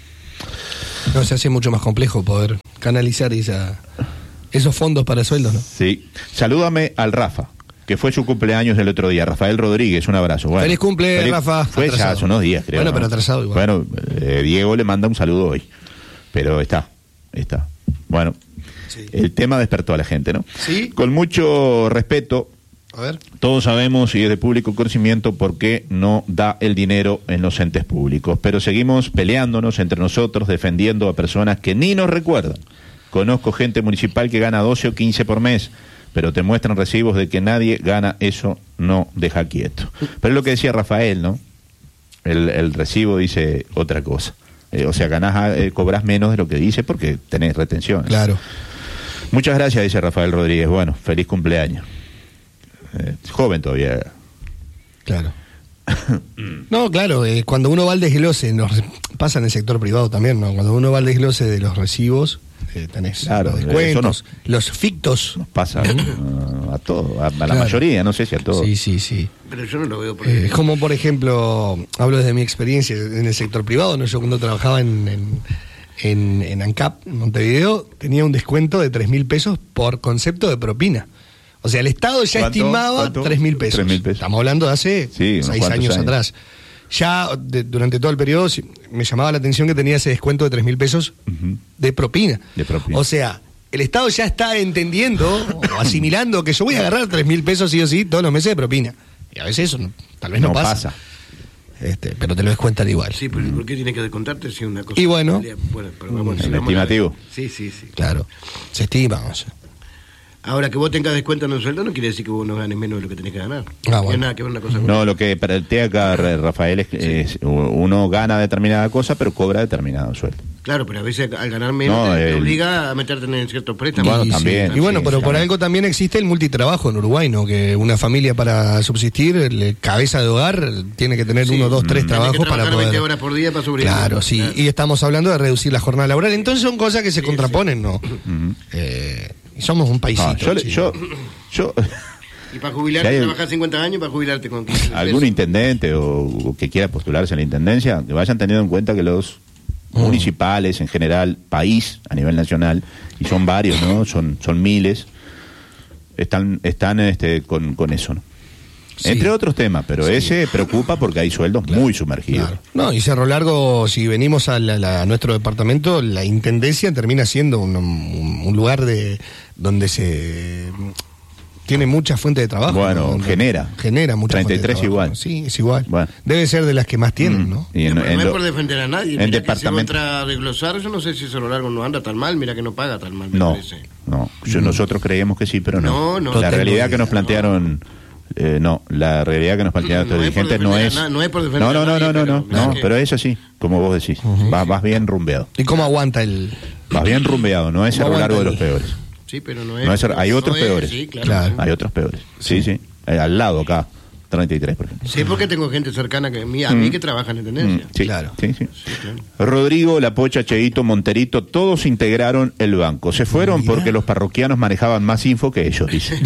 No, se hace mucho más complejo poder canalizar esa, esos fondos para sueldos, ¿no? Sí. Salúdame al Rafa, que fue su cumpleaños el otro día. Rafael Rodríguez, un abrazo. Bueno, feliz cumple, feliz, Rafa. Fue atrasado. Ya hace unos días, creo. Bueno, ¿no? pero atrasado igual. Bueno, eh, Diego le manda un saludo hoy. Pero está, está. Bueno, sí. El tema despertó a la gente, ¿no? Sí. Con mucho respeto, a ver. Todos sabemos y es de público conocimiento por qué no da el dinero en los entes públicos, pero seguimos peleándonos entre nosotros, defendiendo a personas que ni nos recuerdan. Conozco gente municipal que gana doce o quince por mes, pero te muestran recibos de que nadie gana eso, no deja quieto. Pero es lo que decía Rafael, ¿no? El, el recibo dice otra cosa. Eh, o sea, ganás, eh, cobras menos de lo que dice porque tenés retención. Claro. Muchas gracias, dice Rafael Rodríguez. Bueno, feliz cumpleaños. Eh, joven todavía. Claro. No, claro, eh, cuando uno va al desglose, nos pasa en el sector privado también, ¿no? Cuando uno va al desglose de los recibos, eh, tenés claro, los descuentos, nos, los fictos. Nos pasa uh, a todos, a, a la claro. mayoría, no sé si a todos. Sí, sí, sí. Pero yo no lo veo por eh, Es como, por ejemplo, hablo desde mi experiencia en el sector privado, ¿no? Yo cuando trabajaba en, en, en, en ANCAP, en Montevideo, tenía un descuento de tres mil pesos por concepto de propina. O sea, el Estado ya estimaba tres mil pesos. pesos. Estamos hablando de hace sí, seis años, años atrás. Ya de, durante todo el periodo me llamaba la atención que tenía ese descuento de tres mil pesos uh-huh. de, propina. de propina. O sea, el Estado ya está entendiendo o asimilando que yo voy a agarrar tres mil pesos sí o sí todos los meses de propina. Y a veces eso no, tal vez no, no pasa. pasa. Este, pero te lo descuentan igual. Sí, pero ¿por qué tiene que descontarte si una cosa? Y bueno, bueno pero vamos, el estimativo. Sí, sí, sí. Claro, se estima, o sea. Ahora, que vos tengas descuento en el sueldo no quiere decir que vos no ganes menos de lo que tenés que ganar. Ah, bueno. No tiene nada que ver una cosa con No, lo que plantea acá Rafael es que sí. es, uno gana determinada cosa, pero cobra determinado sueldo. Claro, pero a veces al ganar menos no, te, el... te obliga a meterte en ciertos préstamos. Bueno, y, también. Sí, y bueno, sí, pero sí, por también. algo también existe el multitrabajo en Uruguay, ¿no? Que una familia para subsistir, el cabeza de hogar, tiene que tener sí. uno, dos, tres mm. trabajos para poder... veinte horas por día para sobrevivir. Claro, sí. Claro. Y estamos hablando de reducir la jornada laboral. Entonces son cosas que se sí, contraponen, sí. ¿no? Uh-huh. Eh... Somos un paisito. No, yo, sí. yo, yo, y para jubilarte, si trabajar cincuenta años, para jubilarte con quince algún intendente o, o que quiera postularse a la intendencia, que vayan teniendo en cuenta que los mm. municipales, en general, país, a nivel nacional, y son varios, ¿no? Son, son miles, están, están este, con, con eso, ¿no? Sí. Entre otros temas, pero sí. ese preocupa porque hay sueldos claro, muy sumergidos. Claro. No, y Cerro Largo, si venimos a, la, la, a nuestro departamento, la intendencia termina siendo un, un, un lugar de donde se tiene mucha fuente de trabajo. Bueno, ¿no? genera. Genera mucha treinta y tres fuente de trabajo. igual. Sí, es igual. Bueno. Debe ser de las que más tienen, mm. ¿no? Y en, no, en no lo, es por defender a nadie. En mira departamento. Que si entra a desglosar, yo no sé si Cerro Largo no anda tan mal, mira que no paga tan mal. Me no, parece. no. Yo, mm. Nosotros creíamos que sí, pero no. No, no. La realidad idea, que nos plantearon... No. Eh, no, la realidad que nos plantean estos no dirigentes no es... Na, no es por defender no, no, no, no, no, no, pero, no, pero es así, como vos decís. Uh-huh. Vas, vas bien rumbeado. ¿Y cómo aguanta el...? Vas bien rumbeado, no es a lo largo de los peores. Sí, pero no es... No es hay otros no peores. Es, sí, claro, claro. Hay otros peores. Sí, sí. sí. Al lado acá, treinta y tres, por ejemplo. Sí, porque tengo gente cercana que, a mí, a mí mm. que trabaja en la tendencia. Mm, sí, claro. Sí, sí. Sí, claro. Rodrigo, La Pocha, Cheito, Monterito, todos integraron el banco. Se fueron Mira. porque los parroquianos manejaban más info que ellos, dicen.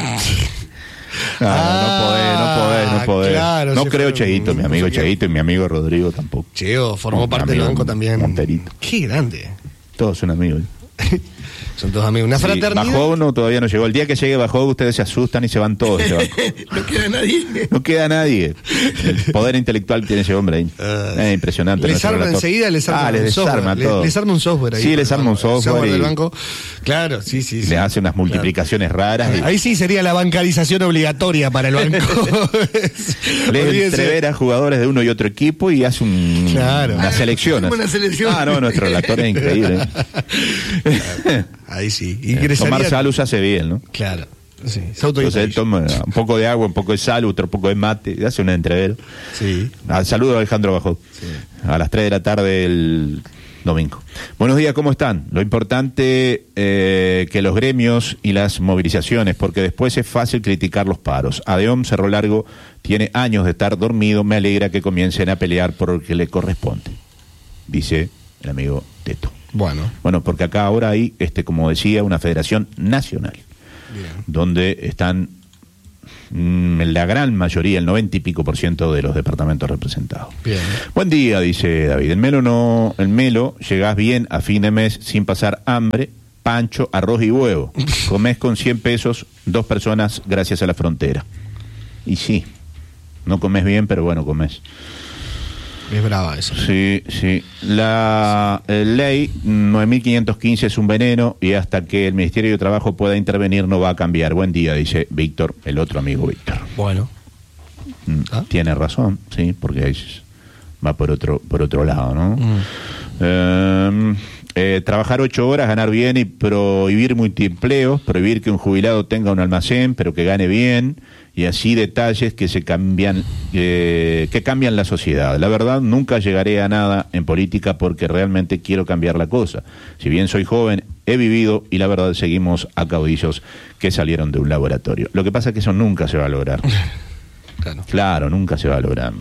No, ah, no podés, no podés, no podés. Claro, no creo Cheito, mi amigo Cheito y mi amigo Rodrigo tampoco. Cheo formó no, parte del banco también. Monterito. Qué grande. Todos son amigos. Son todos amigos. Una sí, fraternidad. Bajó no, todavía no llegó. El día que llegue Bajó, ustedes se asustan y se van todos. Se van. No queda nadie. No queda nadie. El poder intelectual tiene ese hombre ahí. Uh, es impresionante. Les arma enseguida, les arma ah, un les software. Les, les arma un software ahí. Sí, les arma un software. software y del banco. Claro, sí, sí. Le sí. hace unas multiplicaciones claro. raras. Y... Ahí sí sería la bancarización obligatoria para el banco. Le entrevera a jugadores de uno y otro equipo y hace un, claro. una selección. Una selección. Ah, no, nuestro relator es increíble. Claro. Ahí sí. Y eh, tomar salud se hace bien, ¿no? Claro. Sí. Entonces él toma un poco de agua, un poco de sal, otro poco de mate, y hace un entrevero. Sí. Ah, saludo a Alejandro Bajó. Sí. A las tres de la tarde el domingo. Buenos días, ¿cómo están? Lo importante eh, que los gremios y las movilizaciones, porque después es fácil criticar los paros. Adeom Cerro Largo tiene años de estar dormido, me alegra que comiencen a pelear por lo que le corresponde, dice el amigo Teto. Bueno. Bueno, porque acá ahora hay, este, como decía, una federación nacional, Bien. donde están mm, la gran mayoría, el noventa y pico por ciento de los departamentos representados. Bien. Buen día, dice David. El Melo no, el Melo, llegás bien a fin de mes sin pasar hambre, pancho, arroz y huevo. Comés con cien pesos, dos personas gracias a la frontera. Y sí, no comés bien, pero bueno, comés. Es brava eso. Sí, sí. La eh, ley nueve mil quinientos quince es un veneno y hasta que el Ministerio de Trabajo pueda intervenir no va a cambiar. Buen día, dice Víctor, el otro amigo Víctor. Bueno. Mm, ¿Ah? Tiene razón, sí, porque ahí va por otro, por otro lado, ¿no? Mm. Eh, eh, trabajar ocho horas, ganar bien y prohibir multiempleos, prohibir que un jubilado tenga un almacén, pero que gane bien, y así detalles que se cambian, eh, que cambian la sociedad. La verdad, nunca llegaré a nada en política porque realmente quiero cambiar la cosa. Si bien soy joven, he vivido y la verdad seguimos a caudillos que salieron de un laboratorio. Lo que pasa es que eso nunca se va a lograr. Claro. Claro, nunca se va a lograr.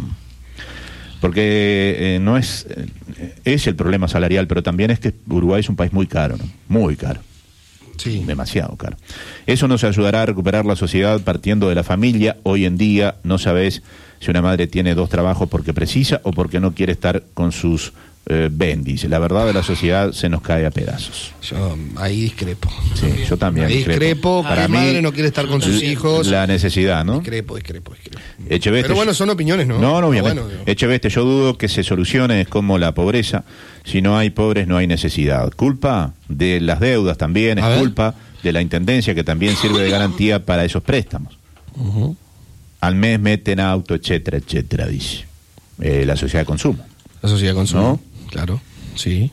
Porque eh, no es, eh, es el problema salarial, pero también es que Uruguay es un país muy caro, ¿no? Muy caro. Sí. Demasiado caro. Eso nos ayudará a recuperar la sociedad partiendo de la familia. Hoy en día no sabes si una madre tiene dos trabajos porque precisa o porque no quiere estar con sus eh, bendis. La verdad de la sociedad se nos cae a pedazos. Yo ahí discrepo. Sí, yo también Ahí discrepo. Para La mí, madre no quiere estar con sus hijos. La necesidad, ¿no? Discrepo, discrepo, discrepo. Echeveste, Pero bueno, son opiniones, ¿no? No, no, obviamente. Bueno, digo. Echeveste, yo dudo que se solucione como la pobreza. Si no hay pobres, no hay necesidad. Culpa de las deudas también, A es ver. culpa de la Intendencia, que también sirve de garantía para esos préstamos. Uh-huh. Al mes meten auto, etcétera, etcétera, dice. Eh, la sociedad de consumo. La sociedad de consumo. ¿No? Claro, sí.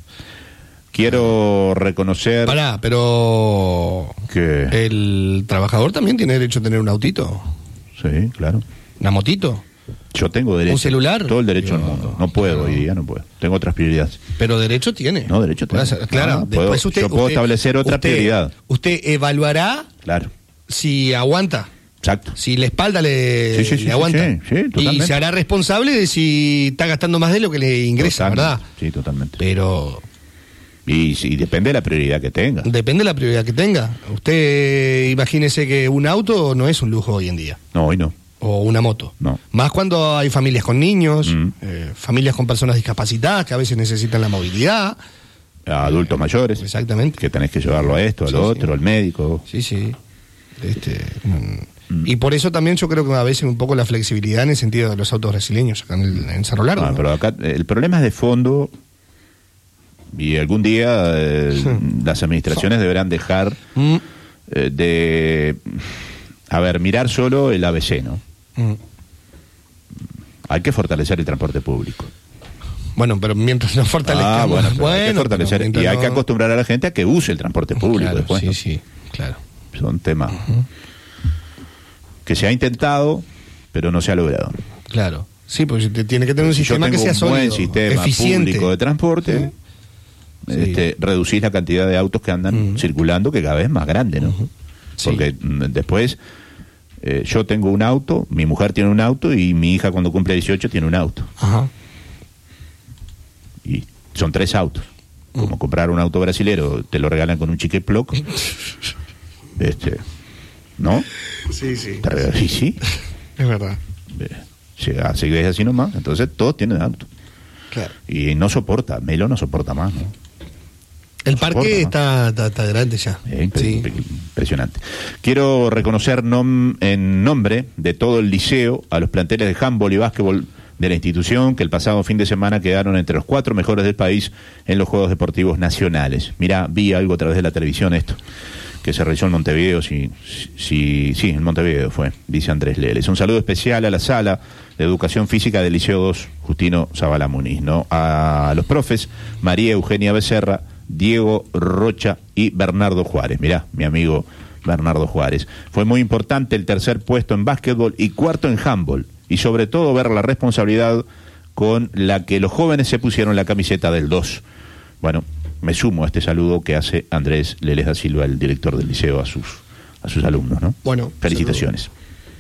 Quiero reconocer Pará, pero que... el trabajador también tiene derecho a tener un autito, Sí, claro. una motito, Yo tengo derecho. ¿Un celular? Todo el derecho Yo- del mundo. No puedo, claro. hoy día no puedo. Tengo otras prioridades. pero derecho tiene. No, derecho Puede tengo. hacer- Claro, Ah, puedo- después usted, yo puedo usted- establecer otra usted- prioridad. Usted evaluará Claro. si aguanta, Exacto. si la espalda le, Sí, sí, sí, le sí, aguanta. sí, sí, y totalmente. se hará responsable de si está gastando más de lo que le ingresa, Totalmente. ¿verdad? Sí, totalmente. Pero Y, sí, depende de la prioridad que tenga. depende de la prioridad que tenga. Usted imagínese que un auto no es un lujo hoy en día. No, hoy no. O una moto. No. Más cuando hay familias con niños, Mm. eh, familias con personas discapacitadas que a veces necesitan la movilidad. A adultos mayores. Exactamente. Que tenés que llevarlo a esto, a lo Sí, sí. otro, al médico. Sí, sí. Este, mm. Y por eso también yo creo que a veces un poco la flexibilidad en el sentido de los autos brasileños acá en, el, en Cerro Largo. Ah, ¿no? pero acá eh, el problema es de fondo y algún día eh, las administraciones deberán dejar Mm, eh, de, a ver, mirar solo el A B C, ¿no? mm. Hay que fortalecer el transporte público. Bueno, pero mientras nos fortalezcamos. Ah, bueno, pero hay que bueno, fortalecer pero y hay mientras que no- acostumbrar a la gente a que use el transporte público Claro, después, sí, ¿no? sí, claro. Son temas que se ha intentado, pero no se ha logrado. Claro. Sí, porque te- tiene que tener un Si yo sistema tengo que sea un sólido, buen sistema eficiente. público de transporte, Sí. este, reducís la cantidad de autos que andan Ujú. circulando, que cada vez es más grande, ¿no? Sí. Porque mm, después eh, yo tengo un auto, mi mujer tiene un auto y mi hija cuando cumple dieciocho tiene un auto. Ajá. Y son tres autos. Como comprar un auto brasilero, te lo regalan con un chique ploc. este, ¿no? Sí, sí. Te regalan- y sí. Es verdad. eh, llega- Seguís así nomás. Entonces todos tienen auto. Claro. Y no soporta, Melo no soporta más, ¿no? El No parque soporta, ¿no? está, está, está grande ya. Eh, impre- Sí. impre- Impresionante. Quiero reconocer nom- en nombre de todo el liceo a los planteles de handball y básquetbol de la institución que el pasado fin de semana quedaron entre los cuatro mejores del país en los Juegos Deportivos Nacionales. Mirá, vi algo a través de la televisión esto, que se realizó en Montevideo, sí, sí, sí, en Montevideo fue, dice Andrés Leles. Un saludo especial a la sala de Educación Física del Liceo dos, Justino Zavala Muniz, ¿no? A los profes, María Eugenia Becerra, Diego Rocha y Bernardo Juárez. Mirá, mi amigo Bernardo Juárez. Fue muy importante el tercer puesto en básquetbol y cuarto en handball. Y sobre todo ver la responsabilidad con la que los jóvenes se pusieron la camiseta del dos. Bueno, me sumo a este saludo que hace Andrés Leles da Silva, el director del liceo, a sus, a sus alumnos, ¿no? Bueno, felicitaciones.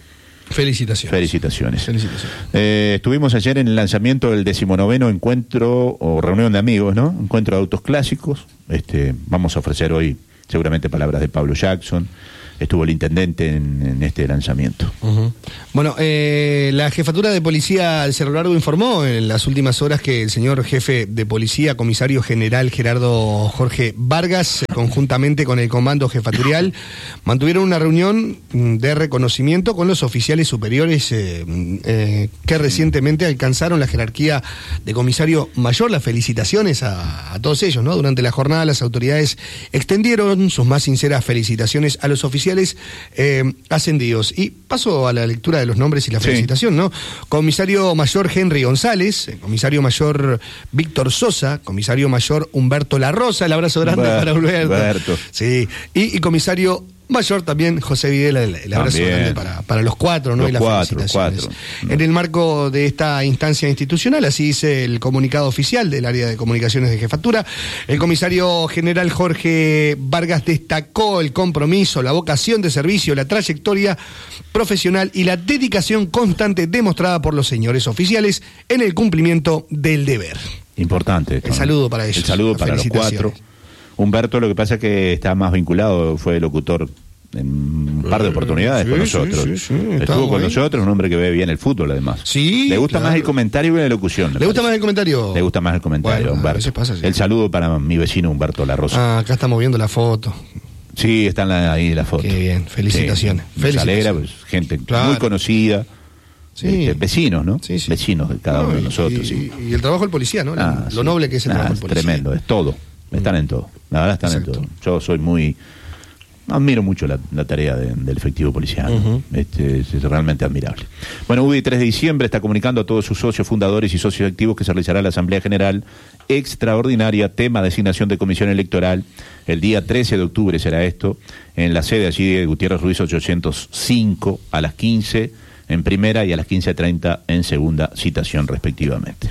Felicitaciones. Felicitaciones. Felicitaciones. Eh, estuvimos ayer en el lanzamiento del decimonoveno encuentro o reunión de amigos, ¿no? Encuentro de autos clásicos. Este, vamos a ofrecer hoy seguramente palabras de Pablo Jackson. Estuvo el intendente en, en este lanzamiento. Uh-huh. Bueno, eh, la Jefatura de Policía del Cerro Largo informó en las últimas horas que el señor jefe de policía, comisario general Gerardo Jorge Vargas, conjuntamente con el comando jefaturial, mantuvieron una reunión de reconocimiento con los oficiales superiores eh, eh, que recientemente alcanzaron la jerarquía de comisario mayor. Las felicitaciones a, a todos ellos, ¿no? Durante la jornada las autoridades extendieron sus más sinceras felicitaciones a los oficiales Eh, ascendidos. Y paso a la lectura de los nombres y la felicitación, sí. ¿no? Comisario mayor Henry González, comisario mayor Víctor Sosa, comisario mayor Humberto La Rosa, el abrazo grande Humberto, para Humberto. Humberto. Sí. Y, y comisario mayor también José Videla, el, el abrazo también. grande para, para los cuatro, ¿no? Los y las cuatro, felicitaciones. cuatro. En el marco de esta instancia institucional, así dice el comunicado oficial del área de comunicaciones de jefatura, el comisario general Jorge Vargas destacó el compromiso, la vocación de servicio, la trayectoria profesional y la dedicación constante demostrada por los señores oficiales en el cumplimiento del deber. Importante. El saludo para ellos. El saludo para los cuatro. Humberto, lo que pasa es que está más vinculado, fue locutor en un par de oportunidades sí, con nosotros. Sí, sí, sí, Estuvo con ahí. nosotros, un hombre que ve bien el fútbol, además. Sí. Le gusta claro. más el comentario que la locución. ¿Le, ¿Le gusta más el comentario? Le gusta más el comentario, bueno, Humberto. Pasa, sí. El saludo para mi vecino Humberto La Rosa. Ah, acá estamos viendo la foto. Sí, están ahí la foto. Qué bien, felicitaciones. Sí, felicitaciones. Alegra, pues, gente claro. muy conocida. Sí. Este, vecinos, ¿no? Sí, sí. Vecinos de cada no, uno de nosotros. Y, sí. y el trabajo del policía, ¿no? Ah, lo sí. noble que es el ah, trabajo del policía. Tremendo, es todo. Están mm. en todo. La verdad están Exacto. en todo. Yo soy muy... Admiro mucho la, la tarea de, del efectivo policial. Uh-huh. este, es, es realmente admirable. Bueno, U D I tres de diciembre está comunicando a todos sus socios fundadores y socios activos que se realizará la Asamblea General Extraordinaria, tema designación de comisión electoral. El día trece de octubre será esto, en la sede allí de Gutiérrez Ruiz ochocientos cinco, a las quince en primera y a las quince treinta en segunda citación respectivamente.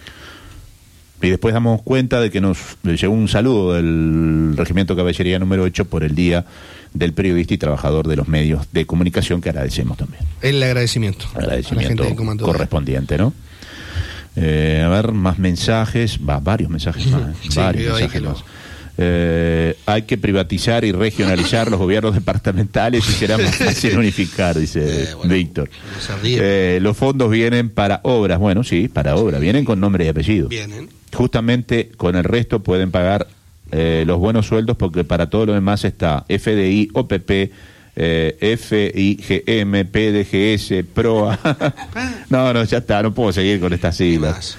Y después damos cuenta de que nos llegó un saludo del Regimiento Caballería número ocho por el Día del Periodista y Trabajador de los Medios de Comunicación, que agradecemos también. El agradecimiento. Agradecimiento correspondiente, ¿no? Eh, a ver, más mensajes, va, varios mensajes más. ¿eh? Sí, varios mensajes más. Eh, hay que privatizar y regionalizar los gobiernos departamentales y será más fácil unificar, dice eh, bueno, Víctor. Eh, los fondos vienen para obras, bueno, sí, para obras, vienen con nombre y apellido. Vienen. Justamente con el resto pueden pagar eh, los buenos sueldos porque para todo lo demás está F D I, O P P, eh, F I G M, P D G S, PROA. no, no, ya está, no puedo seguir con estas siglas.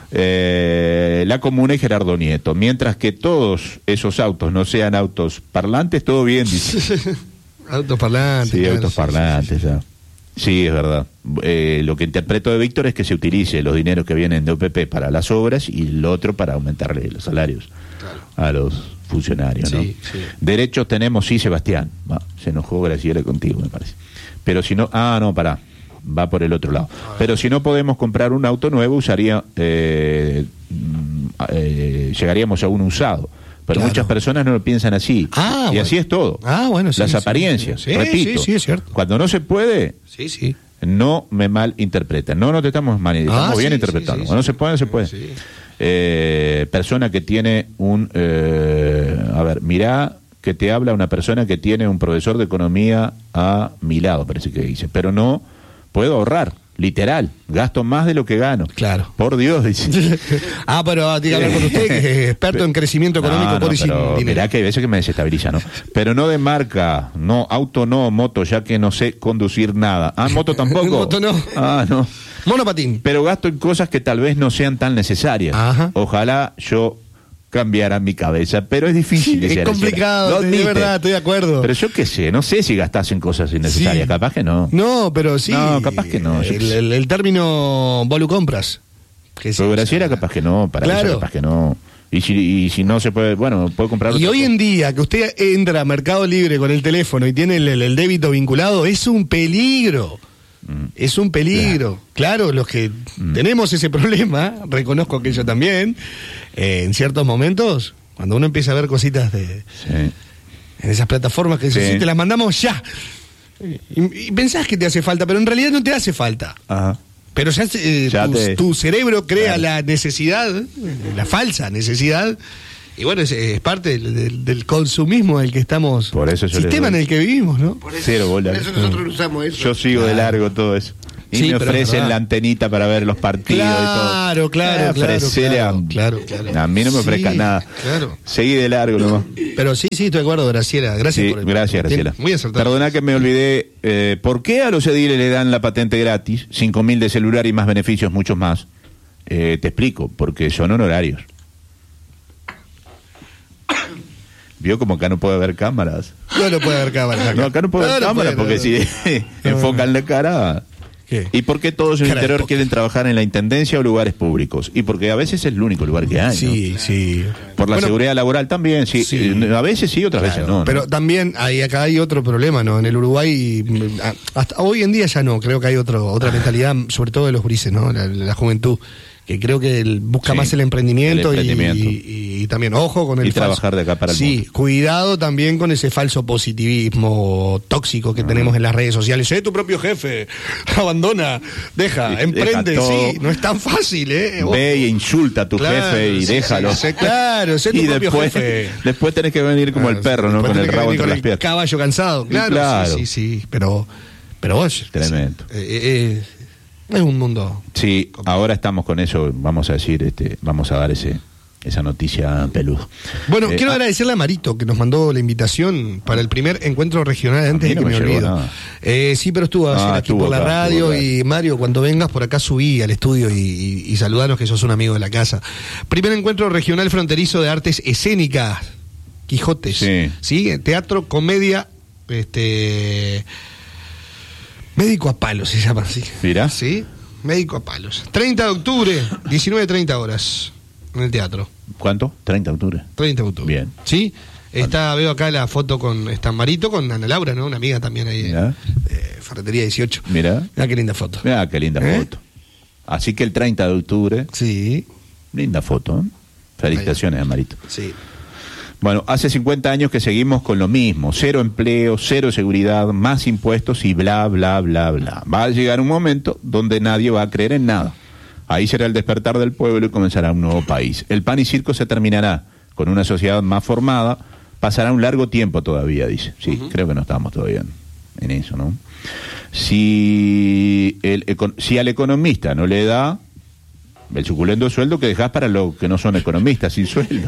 Eh, la Comuna y Gerardo Nieto. Mientras que todos esos autos no sean autos parlantes, todo bien, dice. Autos parlantes. Sí, claro, autos parlantes, sí, sí, sí. ya. Sí, es verdad. Eh, lo que interpreto de Víctor es que se utilice los dineros que vienen de O P P para las obras y el otro para aumentarle los salarios claro. a los funcionarios, sí, ¿no? Sí. Derechos tenemos, sí, Sebastián. Va, se enojó Graciela contigo, me parece. Pero si no, ah, no, pará. Va por el otro lado. Pero si no podemos comprar un auto nuevo, usaría, eh, eh, llegaríamos a un usado. Pero claro. muchas personas no lo piensan así. Ah, y bueno. así es todo. Ah, bueno, sí, Las sí, apariencias, sí, repito. Sí, sí, es cierto. Cuando no se puede, sí, sí. no me malinterpreten. No, no te estamos mal, estamos ah, bien sí, interpretando. Sí, sí, Cuando sí, no se puede, no se puede. Sí. Eh, persona que tiene un... Eh, a ver, mirá que te habla una persona que tiene un profesor de economía a mi lado, parece que dice. Pero no puedo ahorrar. Literal, gasto más de lo que gano. Claro. Por Dios, dice. ah, pero tiene que hablar con usted, que es experto en crecimiento económico, no, no, por y sin dinero. Mirá que hay veces que me desestabiliza, ¿no? Pero no de marca, no, auto no, moto, ya que no sé conducir nada. Ah, moto tampoco. Moto no. Ah, no. Monopatín. Pero gasto en cosas que tal vez no sean tan necesarias. Ajá. Ojalá yo cambiara mi cabeza, pero es difícil. Es complicado, de verdad, estoy de acuerdo. Pero yo qué sé, no sé si gastas en cosas innecesarias, sí. capaz que no. No, pero sí. No, capaz que no. El, el, el término volu compras. Que pero Graciela capaz que no, para claro. eso capaz que no. Y si, y si no se puede, bueno, puede comprar. Y hoy cosa. En día que usted entra a Mercado Libre con el teléfono y tiene el, el, el débito vinculado, es un peligro. Mm. Es un peligro. Claro, claro los que mm. tenemos ese problema, reconozco que yo también, eh, en ciertos momentos, cuando uno empieza a ver cositas de sí. en esas plataformas que sí. si te las mandamos ya. Y, y pensás que te hace falta, pero en realidad no te hace falta. Ajá. Pero ya, eh, Ya tu, te- tu cerebro crea Claro. la necesidad, la falsa necesidad, y bueno, es, es parte del, del- del consumismo del que estamos, Por eso yo les sistema en doy- el que vivimos, ¿no? Por eso, Cero bola. por eso nosotros no usamos eso. Yo sigo de largo todo eso. Y Sí, me pero es ofrecen verdad. la antenita para ver los partidos y todo. Claro, claro, Ah, claro, ofrecele claro, a, claro, claro. a mí no me ofrezcas Sí, nada. claro. Seguí de largo nomás. Pero sí, sí, estoy de acuerdo, Graciela. Gracias Sí, por el gracias, Graciela. Muy acertado. Perdona que me olvidé. Eh, ¿Por qué a los ediles le dan la patente gratis? cinco mil de celular y más beneficios, muchos más. Eh, te explico, porque son honorarios. ¿Vio como acá no puede haber cámaras? No, no puede haber cámara. No, acá no puede haber cámaras, porque si enfocan la cara... ¿Qué? ¿Y por qué todos en el Cara de interior póker. quieren trabajar en la intendencia o lugares públicos? Y porque a veces es el único lugar que hay, Sí, ¿no? sí. Por la Bueno, seguridad laboral también, sí. Sí. Eh, A veces sí, otras claro, veces no. Pero ¿no? también hay, acá hay otro problema, ¿no? En el Uruguay, mm, hasta hoy en día ya no, creo que hay otro, otra mentalidad, sobre todo de los grises, ¿no? La, la juventud, que creo que el- busca Sí, más el emprendimiento, el emprendimiento. Y, y- y también, ojo con el Y falso- trabajar de acá para el Sí, mundo. cuidado también con ese falso positivismo tóxico que tenemos en las redes sociales. Sé tu propio jefe, abandona, deja, Deja emprende, todo. sí, no es tan fácil, ¿eh? Ojo. Ve e insulta a tu Claro, jefe y sí, déjalo. sí, sí, claro, sé tu y propio después, jefe. después tenés que venir como el Claro, perro, sí, ¿no? después Con el tenés que rabo venir entre con las el piernas. caballo cansado, claro, claro. sí, sí, sí, pero, pero vos, Tremendo. sí, eh, eh, es un mundo. Sí, ahora estamos con eso, vamos a decir, este, vamos a dar ese esa noticia peluda. Bueno, Eh, quiero ah, agradecerle a Marito que nos mandó la invitación para el primer encuentro regional antes mí de no que me, me llegó olvido. nada. Eh, sí, pero estuvo ayer Ah, aquí estuvo por la acá, radio estuvo acá. y Mario, cuando vengas por acá subí al estudio y, y, y saludanos que sos un amigo de la casa. Primer encuentro regional fronterizo de artes escénicas, Quijotes. Sí. ¿Sí? Teatro, comedia, este... Médico a palos se llama así. Mirá. Sí, Médico a palos. treinta de octubre, diecinueve treinta horas en el teatro. ¿Cuánto? treinta de octubre. treinta de octubre. Bien. ¿Sí? Está, veo acá la foto con está Marito, con Ana Laura, ¿no? Una amiga también ahí. Mirá. Eh, Ferretería dieciocho. Mirá. Mirá qué linda foto. Mirá qué linda ¿Eh? foto. Así que el treinta de octubre, Sí, linda foto, ¿eh? Felicitaciones, Amarito. sí. Bueno, hace cincuenta años que seguimos con lo mismo, cero empleo, cero seguridad, más impuestos y bla, bla, bla, bla. Va a llegar un momento donde nadie va a creer en nada. Ahí será el despertar del pueblo y comenzará un nuevo país. El pan y circo se terminará con una sociedad más formada, pasará un largo tiempo todavía, dice. Sí, uh-huh. Creo que no estamos todavía en, en eso, ¿no? Si, el, si al economista no le da el suculento sueldo que dejás para los que no son economistas, sin sueldo.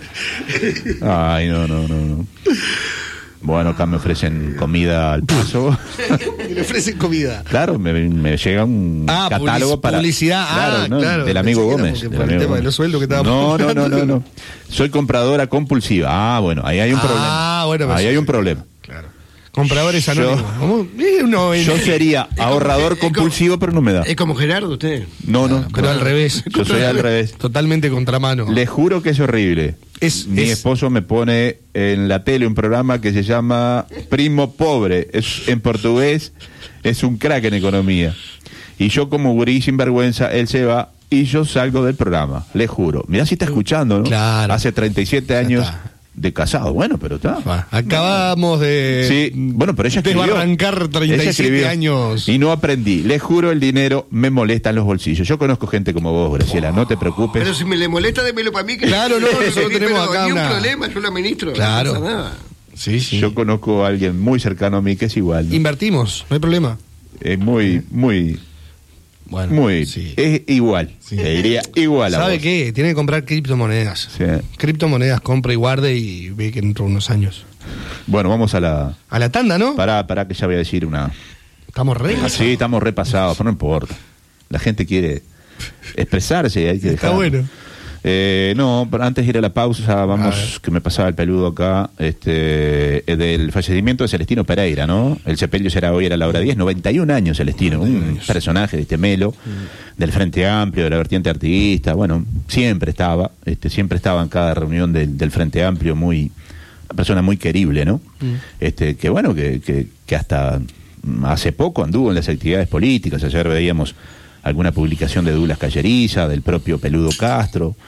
Ay, no, no, no, no. Bueno, acá me ofrecen comida al paso. Le ofrecen comida. Claro, me, me llega un Ah, catálogo public- para... publicidad, ah, ¿no? claro. Del amigo Pensé que era Gómez. porque del por el amigo tema Gómez. de los sueldos que estábamos No, no, no, hablando. no, no. Soy compradora compulsiva. Ah, bueno, ahí hay un Ah, problema. bueno, pero ahí sí. hay un problema. Claro. Compradores Yo- anónimos. ¿Cómo? Eh, no, eh, Yo sería como- ahorrador es como- compulsivo, pero no me da. Es como Gerardo, usted. No, no. pero al revés. Yo soy al revés. Totalmente contramano. Le juro que es horrible. Es- Mi es- esposo me pone en la tele un programa que se llama Primo Pobre. Es en portugués, es un crack en economía. Y yo como gurí sin vergüenza, él se va y yo salgo del programa. Le juro. Mirá si está escuchando, ¿no? Claro. Hace treinta y siete Ya años está. de casado. Bueno, pero está. Va, Acabamos de Sí, bueno, pero ella escribió. desbarrancar treinta y Ella siete escribió. años. Y no aprendí. Le juro, el dinero me molesta en los bolsillos. Yo conozco gente como vos, Graciela, no te preocupes. Pero si me le molesta, démelo para mí. Que Claro, no, Sí, nosotros pero tenemos acá ni una- un problema, yo la administro. Claro. No pasa nada. Sí, sí. Yo conozco a alguien muy cercano a mí que es igual, ¿no? Invertimos, no hay problema. Es muy, muy, Bueno, muy, sí. es igual, Sí. te diría igual a ¿Sabe vos. qué? Tiene que comprar criptomonedas. Sí. Criptomonedas, compra y guarde y ve que dentro de unos años. Bueno, vamos a la... A la tanda, ¿no? Pará, pará, que ya voy a decir una... Estamos re. Sí, estamos repasados, pero no importa. La gente quiere expresarse y hay que Está dejar. bueno. Eh, no, pero antes de ir a la pausa, A ver. vamos, que me pasaba el peludo acá, este, eh, del fallecimiento de Celestino Pereira, ¿no? El sepelio será hoy a la hora diez, noventa y un años Celestino, un personaje de este melo, del Frente Amplio, de la vertiente artista, bueno, siempre estaba, este, siempre estaba en cada reunión del, del Frente Amplio, muy, una persona muy querible, ¿no? Mm. Este, que bueno, que, que, que hasta hace poco anduvo en las actividades políticas, ayer veíamos alguna publicación de Douglas Calleriza, del propio Peludo Castro,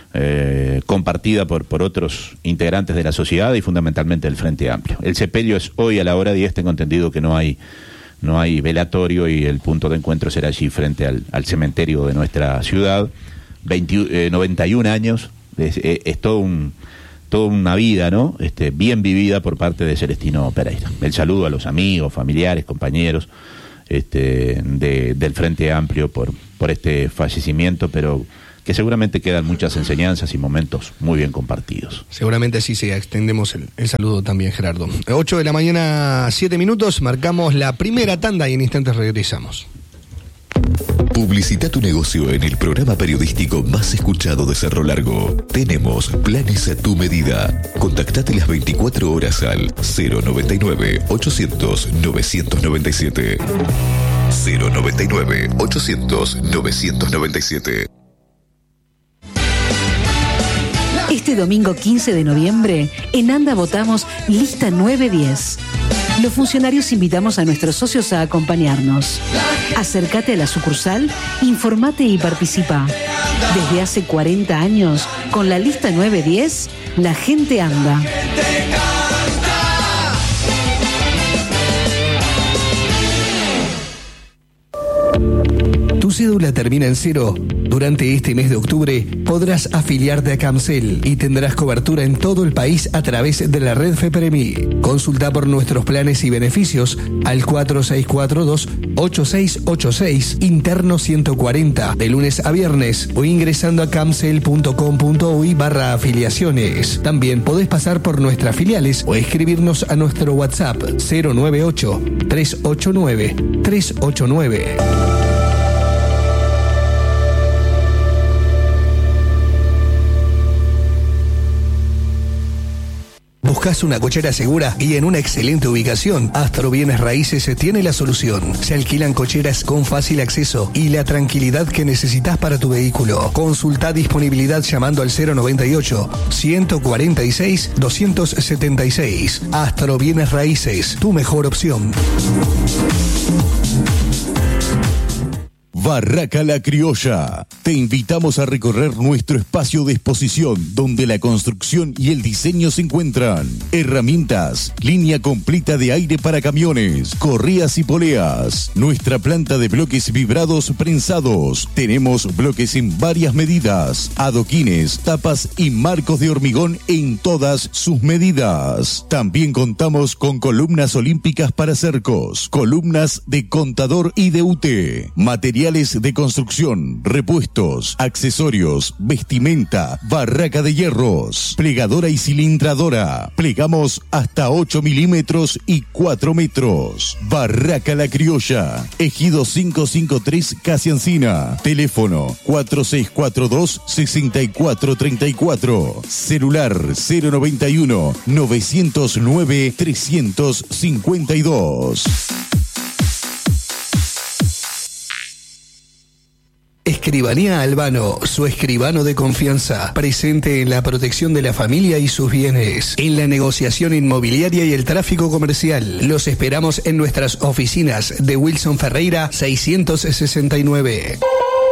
eh, compartida por, por otros integrantes de la sociedad y fundamentalmente del Frente Amplio. El sepelio es hoy a la hora diez, tengo entendido que no hay, no hay velatorio y el punto de encuentro será allí frente al, al cementerio de nuestra ciudad. veinte, eh, noventa y un años, es, es, es todo un... toda una vida, ¿no? Este, bien vivida por parte de Celestino Pereira. El saludo a los amigos, familiares, compañeros este, de, del Frente Amplio por, por este fallecimiento, pero que seguramente quedan muchas enseñanzas y momentos muy bien compartidos. Seguramente sí, sí, extendemos el, el saludo también, Gerardo. ocho de la mañana, siete minutos, marcamos la primera tanda y en instantes regresamos. Publicita tu negocio en el programa periodístico más escuchado de Cerro Largo. Tenemos planes a tu medida. Contactate las veinticuatro horas al cero noventa y nueve, ochocientos, novecientos noventa y siete. cero noventa y nueve, ochocientos, novecientos noventa y siete. Este domingo quince de noviembre, en ANDA votamos Lista nueve diez. Los funcionarios invitamos a nuestros socios a acompañarnos. Acércate a la sucursal, informate y participa. Desde hace cuarenta años, con la Lista nueve diez, la gente anda. ¿Tu cédula termina en cero? Durante este mes de octubre podrás afiliarte a Camcel y tendrás cobertura en todo el país a través de la red FEPREMI. Consulta por nuestros planes y beneficios al cuatro seis cuatro dos, ocho seis ocho seis, interno ciento cuarenta, de lunes a viernes, o ingresando a camcel punto com punto uy barra afiliaciones. También podés pasar por nuestras filiales o escribirnos a nuestro WhatsApp cero nueve ocho, tres ocho nueve, tres ocho nueve. ¿Buscas una cochera segura y en una excelente ubicación? Astro Bienes Raíces tiene la solución. Se alquilan cocheras con fácil acceso y la tranquilidad que necesitas para tu vehículo. Consulta disponibilidad llamando al cero noventa y ocho, ciento cuarenta y seis, doscientos setenta y seis. Astro Bienes Raíces, tu mejor opción. Barraca La Criolla. Te invitamos a recorrer nuestro espacio de exposición donde la construcción y el diseño se encuentran. Herramientas, línea completa de aire para camiones, correas y poleas. Nuestra planta de bloques vibrados prensados. Tenemos bloques en varias medidas, adoquines, tapas y marcos de hormigón en todas sus medidas. También contamos con columnas olímpicas para cercos, columnas de contador y de U T, materiales de construcción, repuestos, accesorios, vestimenta, barraca de hierros, plegadora y cilindradora. Plegamos hasta ocho milímetros y cuatro metros. Barraca La Criolla, Ejido quinientos cincuenta y tres, Casi Encina. Teléfono cuatro seis cuatro dos, seis cuatro tres cuatro. Celular cero noventa y uno, novecientos nueve, trescientos cincuenta y dos. Escribanía Albano, su escribano de confianza, presente en la protección de la familia y sus bienes, en la negociación inmobiliaria y el tráfico comercial. Los esperamos en nuestras oficinas de Wilson Ferreira seiscientos sesenta y nueve.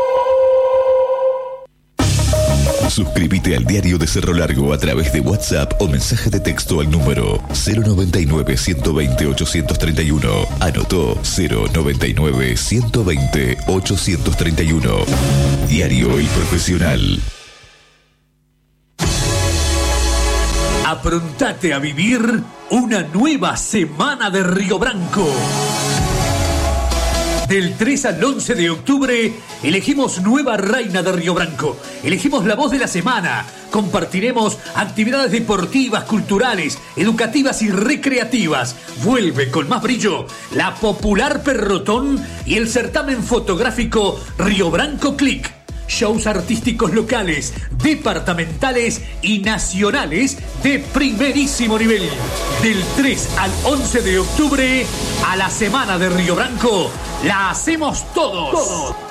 Suscríbete al Diario de Cerro Largo a través de WhatsApp o mensaje de texto al número cero noventa y nueve, ciento veinte, ochocientos treinta y uno. Anotó cero noventa y nueve, ciento veinte, ochocientos treinta y uno. Diario El Profesional. Aprontate a vivir una nueva semana de Río Branco. Del tres al once de octubre, elegimos nueva reina de Río Branco. Elegimos la voz de la semana. Compartiremos actividades deportivas, culturales, educativas y recreativas. Vuelve con más brillo la popular Perrotón y el certamen fotográfico Río Branco Click. Shows artísticos locales, departamentales y nacionales de primerísimo nivel. Del tres al once de octubre, a la semana de Río Branco, la hacemos todos. todos.